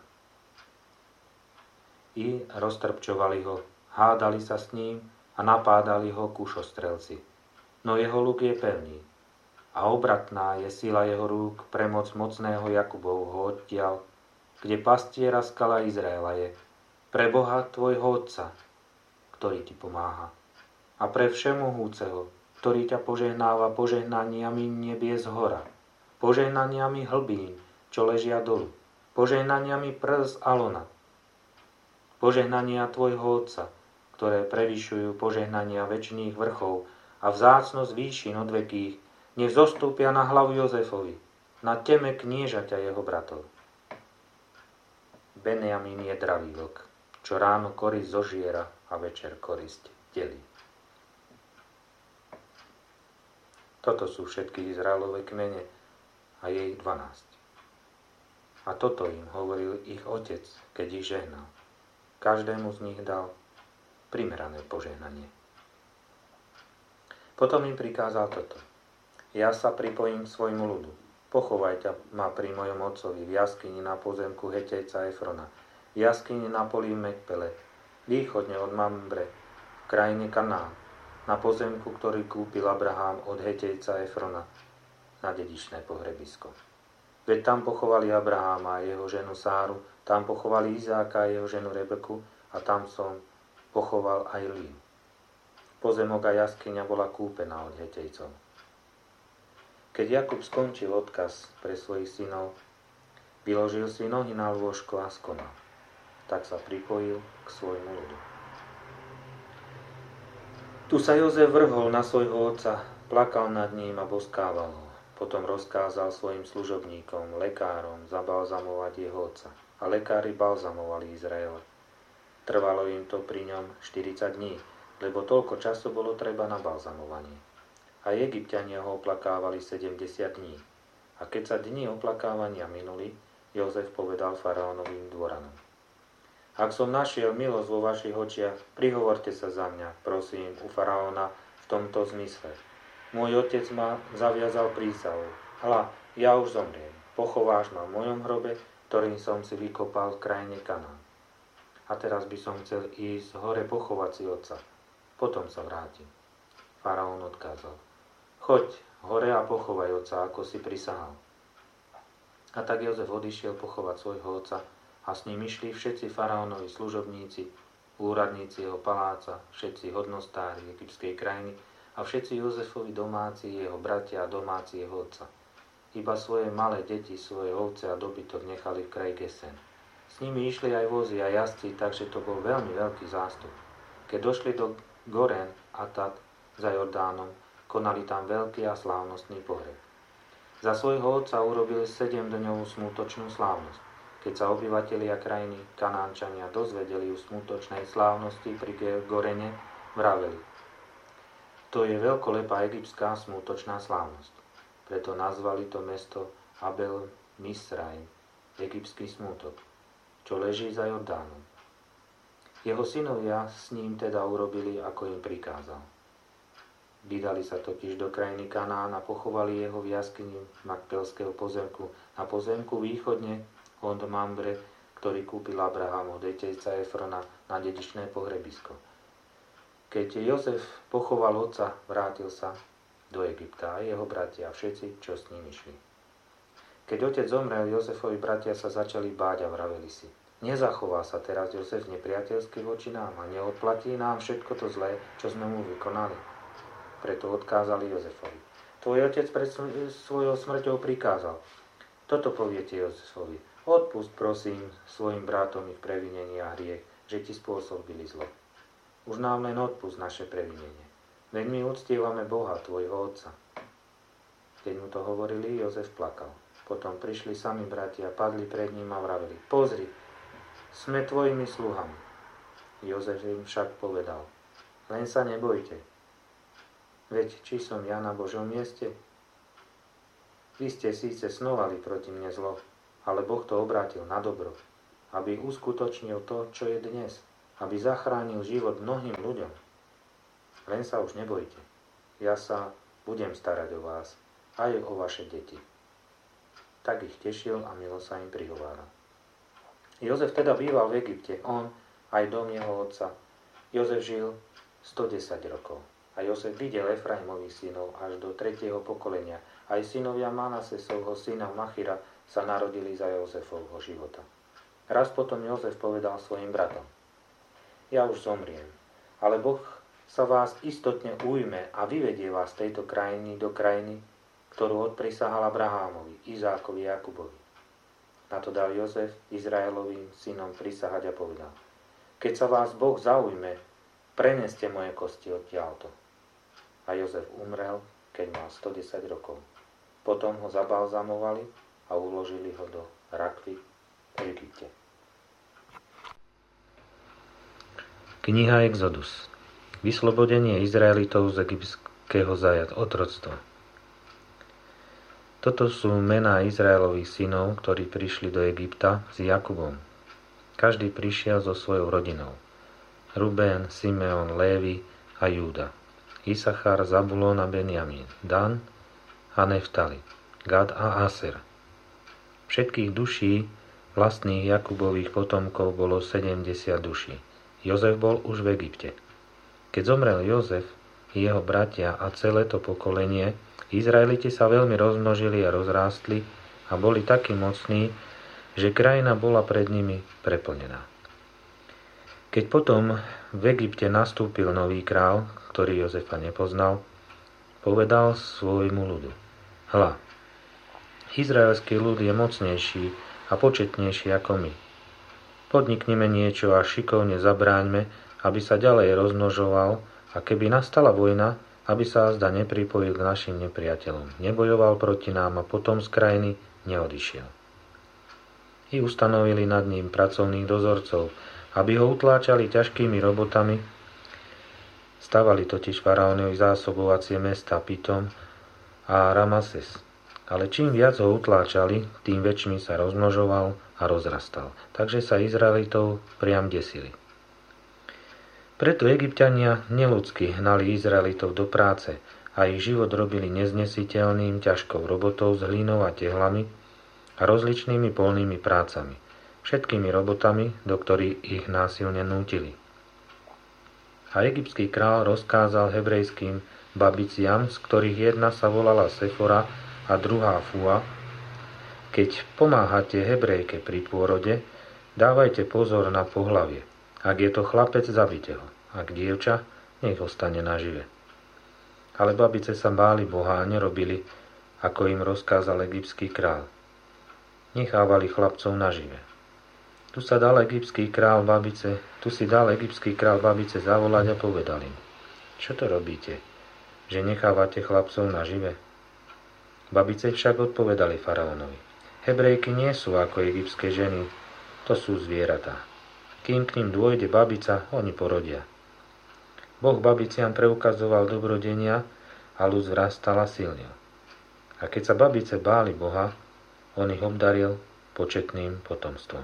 I roztrpčovali ho, hádali sa s ním a napádali ho kúšostrelci. No jeho luk je pevný a obratná je sila jeho rúk pre moc mocného Jakubovho odtiaľ, kde pastiera skala Izraela je, pre Boha tvojho Otca, ktorý ti pomáha, a pre všemohúceho, ktorý ťa požehnáva požehnaniami nebies hora, požehnaniami hlbín, čo ležia dolu, požehnaniami prs Alona, požehnania tvojho Otca, ktoré prevyšujú požehnania večných vrchov a vzácnosť výšin odvekých, nech zostúpia na hlavu Jozefovi, na teme kniežaťa jeho bratov. Benjamín je dravý vlk, čo ráno korisť zožiera a večer korisť delí. Toto sú všetky Izraelové kmene a je ich dvanásť. A toto im hovoril ich otec, keď ich žehnal. Každému z nich dal primerané požehnanie. Potom im prikázal toto. Ja sa pripojím k svojmu ľudu. Pochovajte ma pri mojom otcovi v jaskyni na pozemku Hetejca Efrona, v jaskyni na polí Mekpele, východne od Mambre, v krajine Kanán, na pozemku, ktorý kúpil Abraham od Hetejca Efrona na dedičné pohrebisko. Veď tam pochovali Abraháma a jeho ženu Sáru, tam pochovali Izáka a jeho ženu Rebeku a tam som pochoval aj Liu. Pozemok a jaskyňa bola kúpená od Hetejcov. Keď Jakub skončil odkaz pre svojich synov, vyložil si nohy na lôžko a skonal. Tak sa pripojil k svojmu ľudu. Tu sa Jozef vrhol na svojho otca, plakal nad ním a boskával ho. Potom rozkázal svojim služobníkom, lekárom, zabalzamovať jeho otca. A lekári balzamovali Izraela. Trvalo im to pri ňom štyridsať dní, lebo toľko času bolo treba na balzamovanie. A Egypťania ho oplakávali sedemdesiat dní. A keď sa dni oplakávania minuli, Jozef povedal faraónovým dvoranom. Ak som našiel milosť vo vašich očiach, prihovorte sa za mňa, prosím, u faraóna v tomto zmysle. Môj otec ma zaviazal prísahou. Hľa, ja už zomriem. Pochováš ma v mojom hrobe, ktorým som si vykopal v krajine Kanán. A teraz by som chcel ísť hore pochovať si otca. Potom sa vrátim. Faraón odkázal. Choď hore a pochovaj otca, ako si prisahal. A tak Jozef odišiel pochovať svojho otca a s ním išli všetci faraónovi služobníci, úradníci jeho paláca, všetci hodnostári egyptskej krajiny a všetci Jozefovi domáci, jeho bratia a domáci jeho otca. Iba svoje malé deti, svoje ovce a dobytok nechali v kraji Gesen. S nimi išli aj vozy a jazdci, takže to bol veľmi veľký zástup. Keď došli do Goren a Tat za Jordánom, konali tam veľký a slávnostný pohreb. Za svojho otca urobili sedemdňovú smutočnú slávnosť. Keď sa obyvatelia krajiny Kanánčania dozvedeli o smutočnej slávnosti pri Gorene, vraveli. To je veľkolepá egyptská smutočná slávnosť. Preto nazvali to mesto Abel Misraim, egyptský smútok, čo leží za Jordánom. Jeho synovia s ním teda urobili, ako im prikázal. Vydali sa totiž do krajiny Kanán a pochovali jeho v jaskyni Makpelského pozemku, na pozemku východne od Mambre, ktorý kúpil Abraham od Hetejca Efrona na dedičné pohrebisko. Keď Jozef pochoval otca, vrátil sa do Egypta a jeho bratia a všetci, čo s ním išli. Keď otec zomrel, Jozefovi bratia sa začali báť a vraveli si. Nezachová sa teraz Jozef nepriateľsky voči nám a neodplatí nám všetko to zlé, čo sme mu vykonali. Preto odkázali Jozefovi. Tvoj otec pred svojou smrťou prikázal. Toto poviete Jozefovi. Odpust, prosím, svojim bratom ich previnenie a hriech, že ti spôsobili zlo. Už nám len odpust naše previnenie. Veď my uctievame Boha, tvojho otca. Keď mu to hovorili, Jozef plakal. Potom prišli sami bratia, padli pred ním a vraveli. Pozri, sme tvojimi sluhami. Jozef im však povedal. Len sa nebojte. Veď či som ja na Božom mieste? Vy ste síce snovali proti mne zlo, ale Boh to obrátil na dobro, aby uskutočnil to, čo je dnes, aby zachránil život mnohým ľuďom. Len sa už nebojte. Ja sa budem starať o vás, aj o vaše deti. Tak ich tešil a milo sa im prihováral. Jozef teda býval v Egypte, on aj dom jeho otca. Jozef žil stodesať rokov. A Jozef videl Efraimových synov až do tretieho pokolenia. Aj synovia Manasesovho syna Machira sa narodili za Jozefovho života. Raz potom Jozef povedal svojim bratom: Ja už zomriem, ale Boh sa vás istotne ujme a vyvedie vás z tejto krajiny do krajiny, ktorú odprisahal Abrahámovi, Izákovi a Jakubovi. Na to dal Jozef Izraelovým synom prisahať a povedal: Keď sa vás Boh zaujme, preneste moje kosti odtiaľto. A Jozef umrel, keď mal stodesať rokov. Potom ho zabalzamovali a uložili ho do rakvy v Egypte. Kniha Exodus. Vyslobodenie Izraelitov z egyptského zajat otroctva. Toto sú mená Izraelových synov, ktorí prišli do Egypta s Jakubom. Každý prišiel so svojou rodinou. Ruben, Simeon, Lévi a Júda. Isachar, Zabulón a Benjamín, Dan a Neftali, Gad a Aser. Všetkých duší vlastných Jakubových potomkov bolo sedemdesiat duší. Jozef bol už v Egypte. Keď zomrel Jozef, jeho bratia a celé to pokolenie, Izraeliti sa veľmi rozmnožili a rozrástli a boli takí mocní, že krajina bola pred nimi preplnená. Keď potom v Egypte nastúpil nový král, ktorý Jozefa nepoznal, povedal svojmu ľudu: Hľa, izraelský ľud je mocnejší a početnejší ako my. Podniknime niečo a šikovne zabráňme, aby sa ďalej rozmnožoval, a keby nastala vojna, aby sa azda nepripojil k našim nepriateľom, nebojoval proti nám a potom z krajiny neodišiel. I ustanovili nad ním pracovných dozorcov, aby ho utláčali ťažkými robotami. Stavali totiž faraónovi zásobovacie mesta Pitom a Ramases. Ale čím viac ho utláčali, tým väčšmi sa rozmnožoval a rozrastal. Takže sa Izraelitov priam desili. Preto Egypťania neľudsky hnali Izraelitov do práce a ich život robili neznesiteľným ťažkou robotou s hlinou a tehlami a rozličnými poľnými prácami. Všetkými robotami, do ktorých ich násilne nútili. A egyptský král rozkázal hebrejským babiciam, z ktorých jedna sa volala Sefora a druhá Fua: Keď pomáhate Hebrejke pri pôrode, dávajte pozor na pohlavie. Ak je to chlapec, zabite ho. Ak dievča, nech ostane nažive. Ale babice sa báli Boha a nerobili, ako im rozkázal egyptský král. Nechávali chlapcov nažive. Tu sa dal egyptský král babice, tu si dal egyptský král babice zavolať a povedal im: Čo to robíte, že nechávate chlapcov nažive? Babice však odpovedali faraónovi: Hebrejky nie sú ako egyptské ženy, to sú zvieratá. Kým k ním dôjde babica, oni porodia. Boh babiciam preukazoval dobrodenia a ľud vzrastala silne. A keď sa babice báli Boha, on ich obdaril početným potomstvom.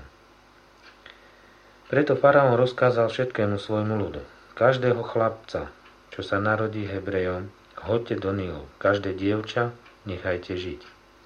Preto faraón rozkázal všetkému svojmu ľudu: Každého chlapca, čo sa narodí Hebrejom, hoďte do Nílu, každé dievča nechajte žiť.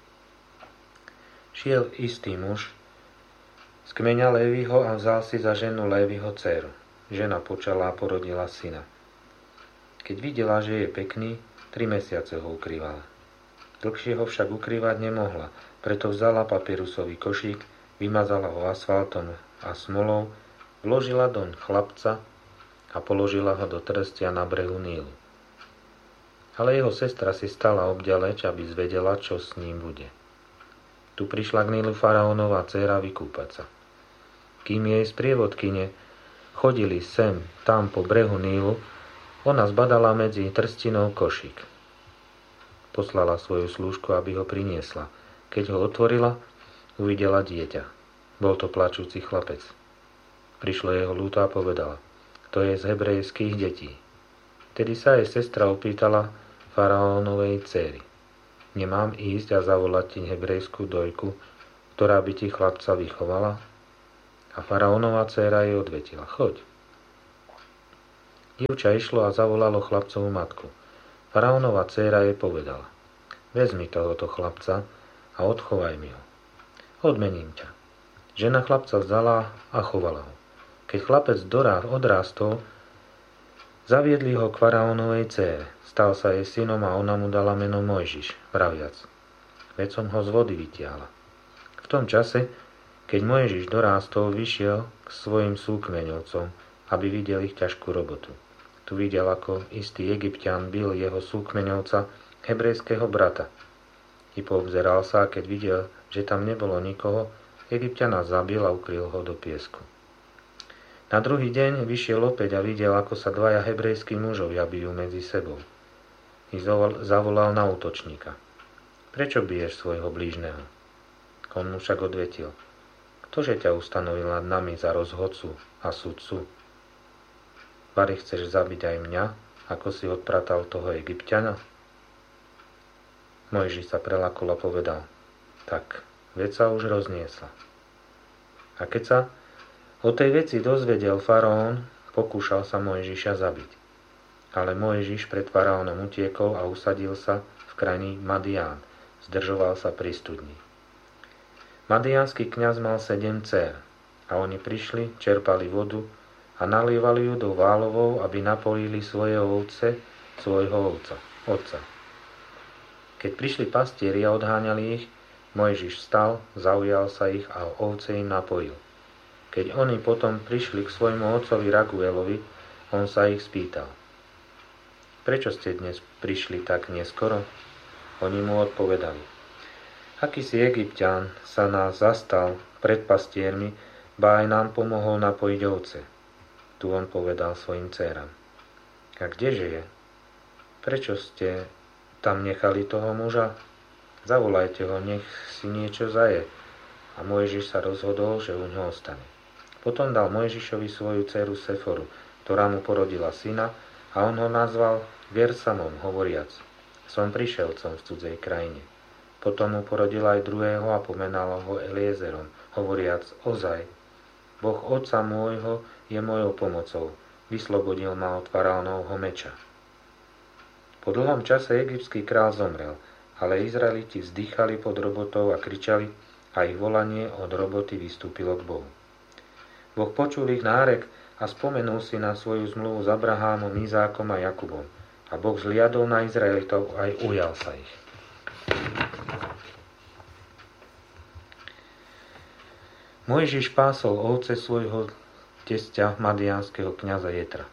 Šiel istý muž z kmeňa Léviho a vzal si za ženu Léviho dcéru. Žena počala a porodila syna. Keď videla, že je pekný, tri mesiace ho ukrývala. Dlhšie ho však ukrývať nemohla, preto vzala papyrusový košík, vymazala ho asfaltom a smolou, vložila doň chlapca a položila ho do trstia na brehu Nílu. Ale jeho sestra si stala obďaleč, aby zvedela, čo s ním bude. Tu prišla k Nílu faraónova dcéra vykúpať sa. Kým jej sprievodkyne chodili sem, tam po brehu Nílu, ona zbadala medzi trstinou košík. Poslala svoju slúžku, aby ho priniesla. Keď ho otvorila, uvidela dieťa. Bol to plačúci chlapec. Prišlo jeho ľúto a povedala: To je z hebrejských detí. Tedy sa jej sestra opýtala, faraónovej dcéry. Nemám ísť a zavolať ti hebrejskú dojku, ktorá by ti chlapca vychovala? A faraónova dcéra jej odvetila, choď. Dievča išlo a zavolalo chlapcovú matku. Faraónova dcéra jej povedala, vezmi tohoto chlapca a odchovaj mi ho. Odmením ťa. Žena chlapca vzala a chovala ho. Keď chlapec odrástol, zaviedli ho k faraónovej dcére. Stal sa jej synom a ona mu dala meno Mojžiš, vraviac, veď som ho z vody vytiahla. V tom čase, keď Mojžiš dorástol, vyšiel k svojim súkmeňovcom, aby videl ich ťažkú robotu. Tu videl, ako istý Egypťan bil jeho súkmeňovca, hebrejského brata. I poobzeral sa, keď videl, že tam nebolo nikoho, Egypťana zabil a ukryl ho do piesku. Na druhý deň vyšiel opäť a videl, ako sa dvaja hebrejskí mužovia bijú medzi sebou. I zavolal na útočníka. Prečo biješ svojho blížneho? On mu však odvetil. Ktože ťa ustanovil nad nami za rozhodcu a sudcu? Vari chceš zabiť aj mňa, ako si odpratal toho Egypťana? Mojžiš sa prelakol a povedal. Tak, vec sa už rozniesla. A keď sa o tej veci dozvedel faraón, pokúšal sa Mojžiša zabiť. Ale Mojžiš pred faraónom utiekol a usadil sa v krajine Madián. Zdržoval sa pri studni. Madiánsky kňaz mal sedem dcér a oni prišli, čerpali vodu a nalievali ju do válovov, aby napojili svoje ovce, svojho ovca, otca. Keď prišli pastieri a odháňali ich, Mojžiš vstal, zaujal sa ich a ovce im napojil. Keď oni potom prišli k svojmu otcovi Raguelovi, on sa ich spýtal. Prečo ste dnes prišli tak neskoro? Oni mu odpovedali. Akýsi Egypťan sa nás zastal pred pastiermi, ba aj nám pomohol napojiť ovce. Tu on povedal svojim dcéram. A kdeže je? Prečo ste tam nechali toho muža? Zavolajte ho, nech si niečo zaje. A Mojžiš sa rozhodol, že u ňoho ostane. Potom dal Mojžišovi svoju dceru Seforu, ktorá mu porodila syna, a on ho nazval Gersamom, hovoriac, som prišelcom v cudzej krajine. Potom mu porodil aj druhého a pomenal ho Eliezerom, hovoriac, ozaj, Boh otca môjho je mojou pomocou, vyslobodil ma od faraónovho meča. Po dlhom čase egyptský král zomrel, ale Izraeliti vzdychali pod robotou a kričali a ich volanie od roboty vystúpilo k Bohu. Boh počul ich nárek a spomenul si na svoju zmluvu s Abrahámom, Izákom a Jakubom. A Boh zliadol na Izraelitov aj ujal sa ich. Mojžiš pásol ovce svojho tesťa madiánskeho kňaza Jetra.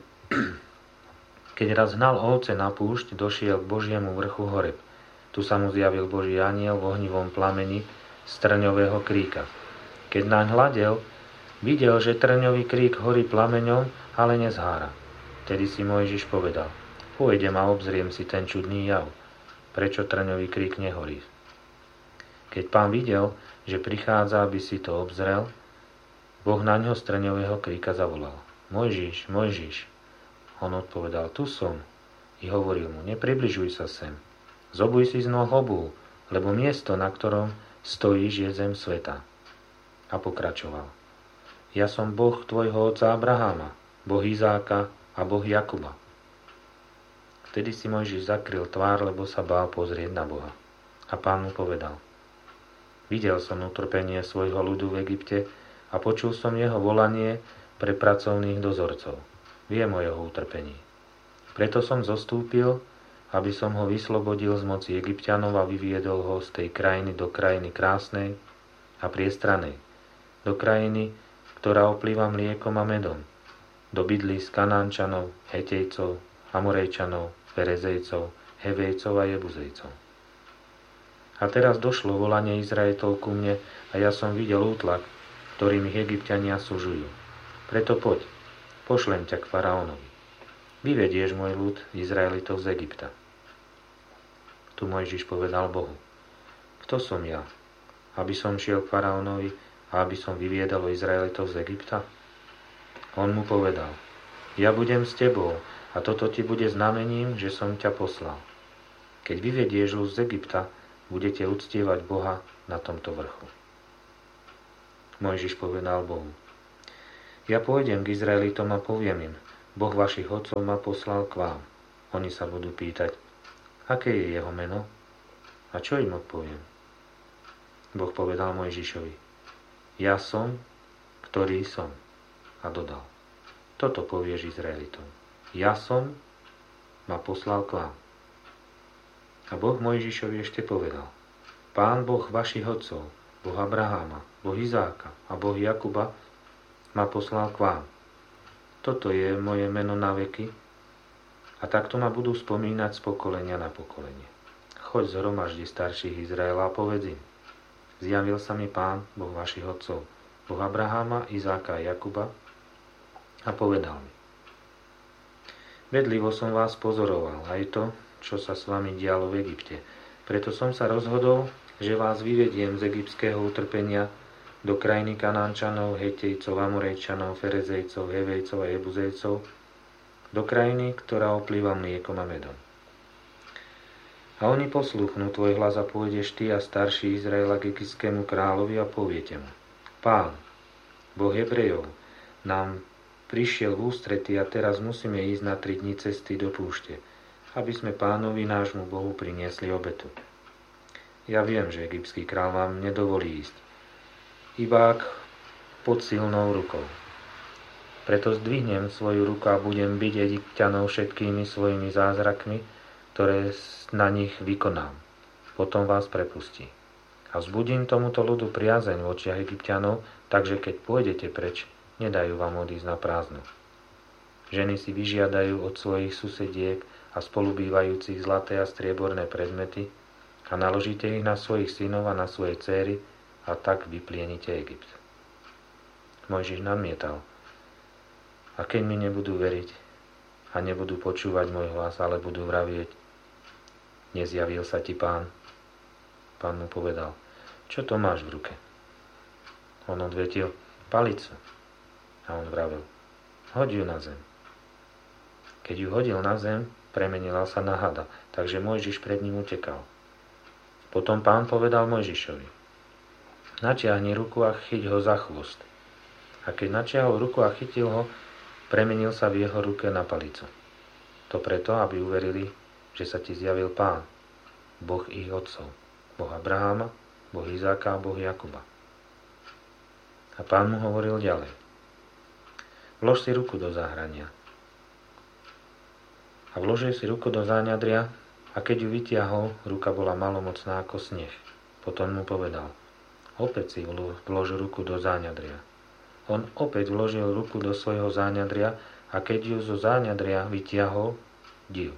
Keď raz hnal ovce na púšť, došiel k Božiemu vrchu Horeb. Tu sa mu zjavil Boží anjel v ohnivom plameni z trňového kríka. Keď naň hľadel, videl, že trňový krík horí plameňom, ale nezhára. Tedy si Mojžiš povedal, pôjdem a obzriem si ten čudný jav. Prečo trňový krík nehorí? Keď pán videl, že prichádza, aby si to obzrel, Boh na ňo z trňového kríka zavolal. Mojžiš, Mojžiš. On odpovedal, tu som. I hovoril mu, nepribližuj sa sem. Zobuj si z noh obuv, lebo miesto, na ktorom stojíš, je zem sveta. A pokračoval. Ja som Boh tvojho otca Abraháma, Boh Izáka a Boh Jakuba. Vtedy si Mojžiš zakryl tvár, lebo sa bál pozrieť na Boha. A pán mu povedal, videl som utrpenie svojho ľudu v Egypte a počul som jeho volanie pre pracovných dozorcov. Viem o jeho utrpení. Preto som zostúpil, aby som ho vyslobodil z moci Egypťanov a vyviedol ho z tej krajiny do krajiny krásnej a priestranej, do krajiny, ktorá oplýva mliekom a medom, do bydlí z Kanánčanov, Hetejcov, Amorejčanov, Perezejcov, Hevejcov a Jebuzejcov. A teraz došlo volanie Izraelitov ku mne a ja som videl útlak, ktorým ich Egypťania sužujú. Preto poď, pošlem ťa k faraónovi. Vyvedieš môj ľud Izraelitov z Egypta. Tu Mojžiš povedal Bohu, kto som ja, aby som šiel k faraónovi a aby som vyviedol Izraelitov z Egypta? On mu povedal, ja budem s tebou a toto ti bude znamením, že som ťa poslal. Keď vyvedieš ľud z Egypta, budete uctievať Boha na tomto vrchu. Mojžiš povedal Bohu: Ja pôjdem k Izraelitom a poviem im: Boh vašich otcov ma poslal k vám. Oni sa budú pýtať: Aké je jeho meno? A čo im odpoviem? Boh povedal Mojžišovi: Ja som, ktorý som. A dodal: Toto povieš Izraelitom: Ja som ma poslal k vám. A Boh Mojžišovi ešte povedal: Pán Boh vašich otcov, Boh Abraháma, Boh Izáka a Boh Jakuba ma poslal k vám. Toto je moje meno na veky a takto ma budú spomínať z pokolenia na pokolenie. Choď zhromaždi starších Izraela a povedz im: Zjavil sa mi Pán, Boh vašich otcov, Boh Abraháma, Izáka a Jakuba, a povedal mi: Bedlivo som vás pozoroval, aj to, čo sa s vami dialo v Egypte. Preto som sa rozhodol, že vás vyvediem z egyptského utrpenia do krajiny Kanánčanov, Hetejcov, Amorejčanov, Ferezejcov, Hevejcov a Jebuzejcov, do krajiny, ktorá oplýva mliekom a medom. A oni poslúchnú tvoj hlas a pôjdeš ty a starší Izraela k egyptskému kráľovi a poviete mu: Pán, Boh Hebrejov, nám prišiel v ústrety a teraz musíme ísť na tri dni cesty do púšte, aby sme Pánovi nášmu Bohu priniesli obetu. Ja viem, že egyptský kráľ vám nedovolí ísť, iba ak pod silnou rukou. Preto zdvihnem svoju ruku a budem biť Egypťanov všetkými svojimi zázrakmi, ktoré na nich vykonám. Potom vás prepustí. A vzbudím tomuto ľudu priazeň v očiach Egypťanov, takže keď pôjdete preč, nedajú vám odísť na prázdno. Ženy si vyžiadajú od svojich susediek a spolubývajúcich zlaté a strieborné predmety a naložíte ich na svojich synov a na svoje céry a tak vyplienite Egypt. Mojžiš namietal: A keď mi nebudú veriť a nebudú počúvať môj hlas, ale budú vravieť: Nezjavil sa ti Pán? Pán mu povedal: Čo to máš v ruke? On odvetil: Palicu. A on vravel: Hoď ju na zem. Keď ju hodil na zem, premenila sa na hada, takže Mojžiš pred ním utekal. Potom Pán povedal Mojžišovi: Natiahni ruku a chyť ho za chvost. A keď natiahol ruku a chytil ho, premenil sa v jeho ruke na palicu. To preto, aby uverili, že sa ti zjavil Pán, Boh ich otcov, Boh Abraháma, Boh Izáka a Boh Jakuba. A Pán mu hovoril ďalej: Vlož si ruku do záhrania. A vložil si ruku do záňadria, a keď ju vytiahol, ruka bola malomocná ako sneh. Potom mu povedal: Opäť si vlož ruku do záňadria. On opäť vložil ruku do svojho záňadria a keď ju zo záňadria vytiahol, div,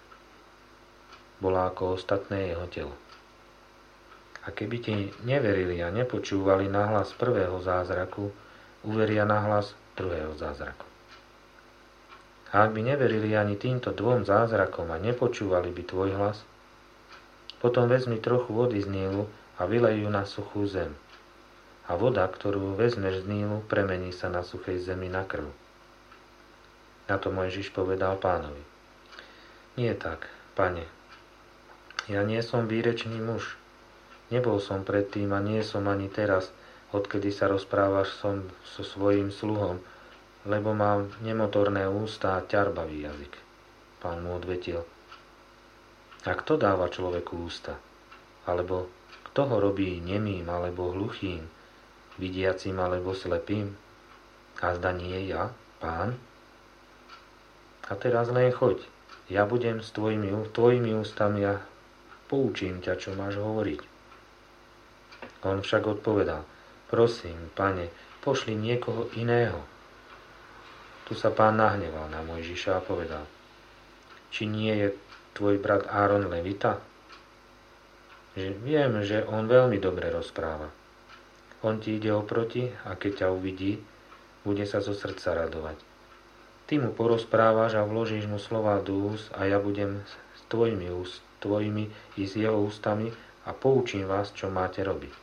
bola ako ostatné jeho telo. A keby ti neverili a nepočúvali na hlas prvého zázraku, uveria na hlas druhého zázraku. A ak by neverili ani týmto dvom zázrakom a nepočúvali by tvoj hlas, potom vezmi trochu vody z Nílu a vylej ju na suchú zem. A voda, ktorú vezmeš z Nílu, premení sa na suchej zemi na krv. Na to Mojžiš povedal Pánovi: Nie tak, Pane, ja nie som výrečný muž. Nebol som predtým a nie som ani teraz, odkedy sa rozprávaš som so svojím sluhom, lebo mám nemotorné ústa a ťarbavý jazyk. Pán mu odvetil: A kto dáva človeku ústa? Alebo kto ho robí nemým alebo hluchým, vidiacim alebo slepým? A zda nie ja, Pán? A teraz len choď, ja budem s tvojimi, tvojimi ústami a poučím ťa, čo máš hovoriť. On však odpovedal: Prosím, Pane, pošli niekoho iného. Tu sa Pán nahneval na Mojžiša a povedal: Či nie je tvoj brat Áron levita? Že viem, že on veľmi dobre rozpráva. On ti ide oproti a keď ťa uvidí, bude sa zo srdca radovať. Ty mu porozprávaš a vložíš mu slová do úst a ja budem s tvojimi, úst, tvojimi i s jeho ústami a poučím vás, čo máte robiť.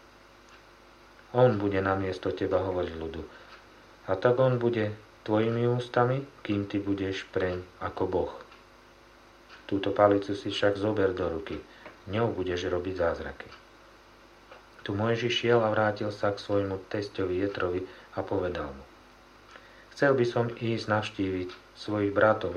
On bude namiesto teba hovoriť ľudu. A tak on bude tvojimi ústami, kým ty budeš preň ako Boh. Túto palicu si však zober do ruky, ňou budeš robiť zázraky. Tu Mojžiš šiel a vrátil sa k svojmu testovi Jetrovi a povedal mu: Chcel by som ísť navštíviť svojich bratov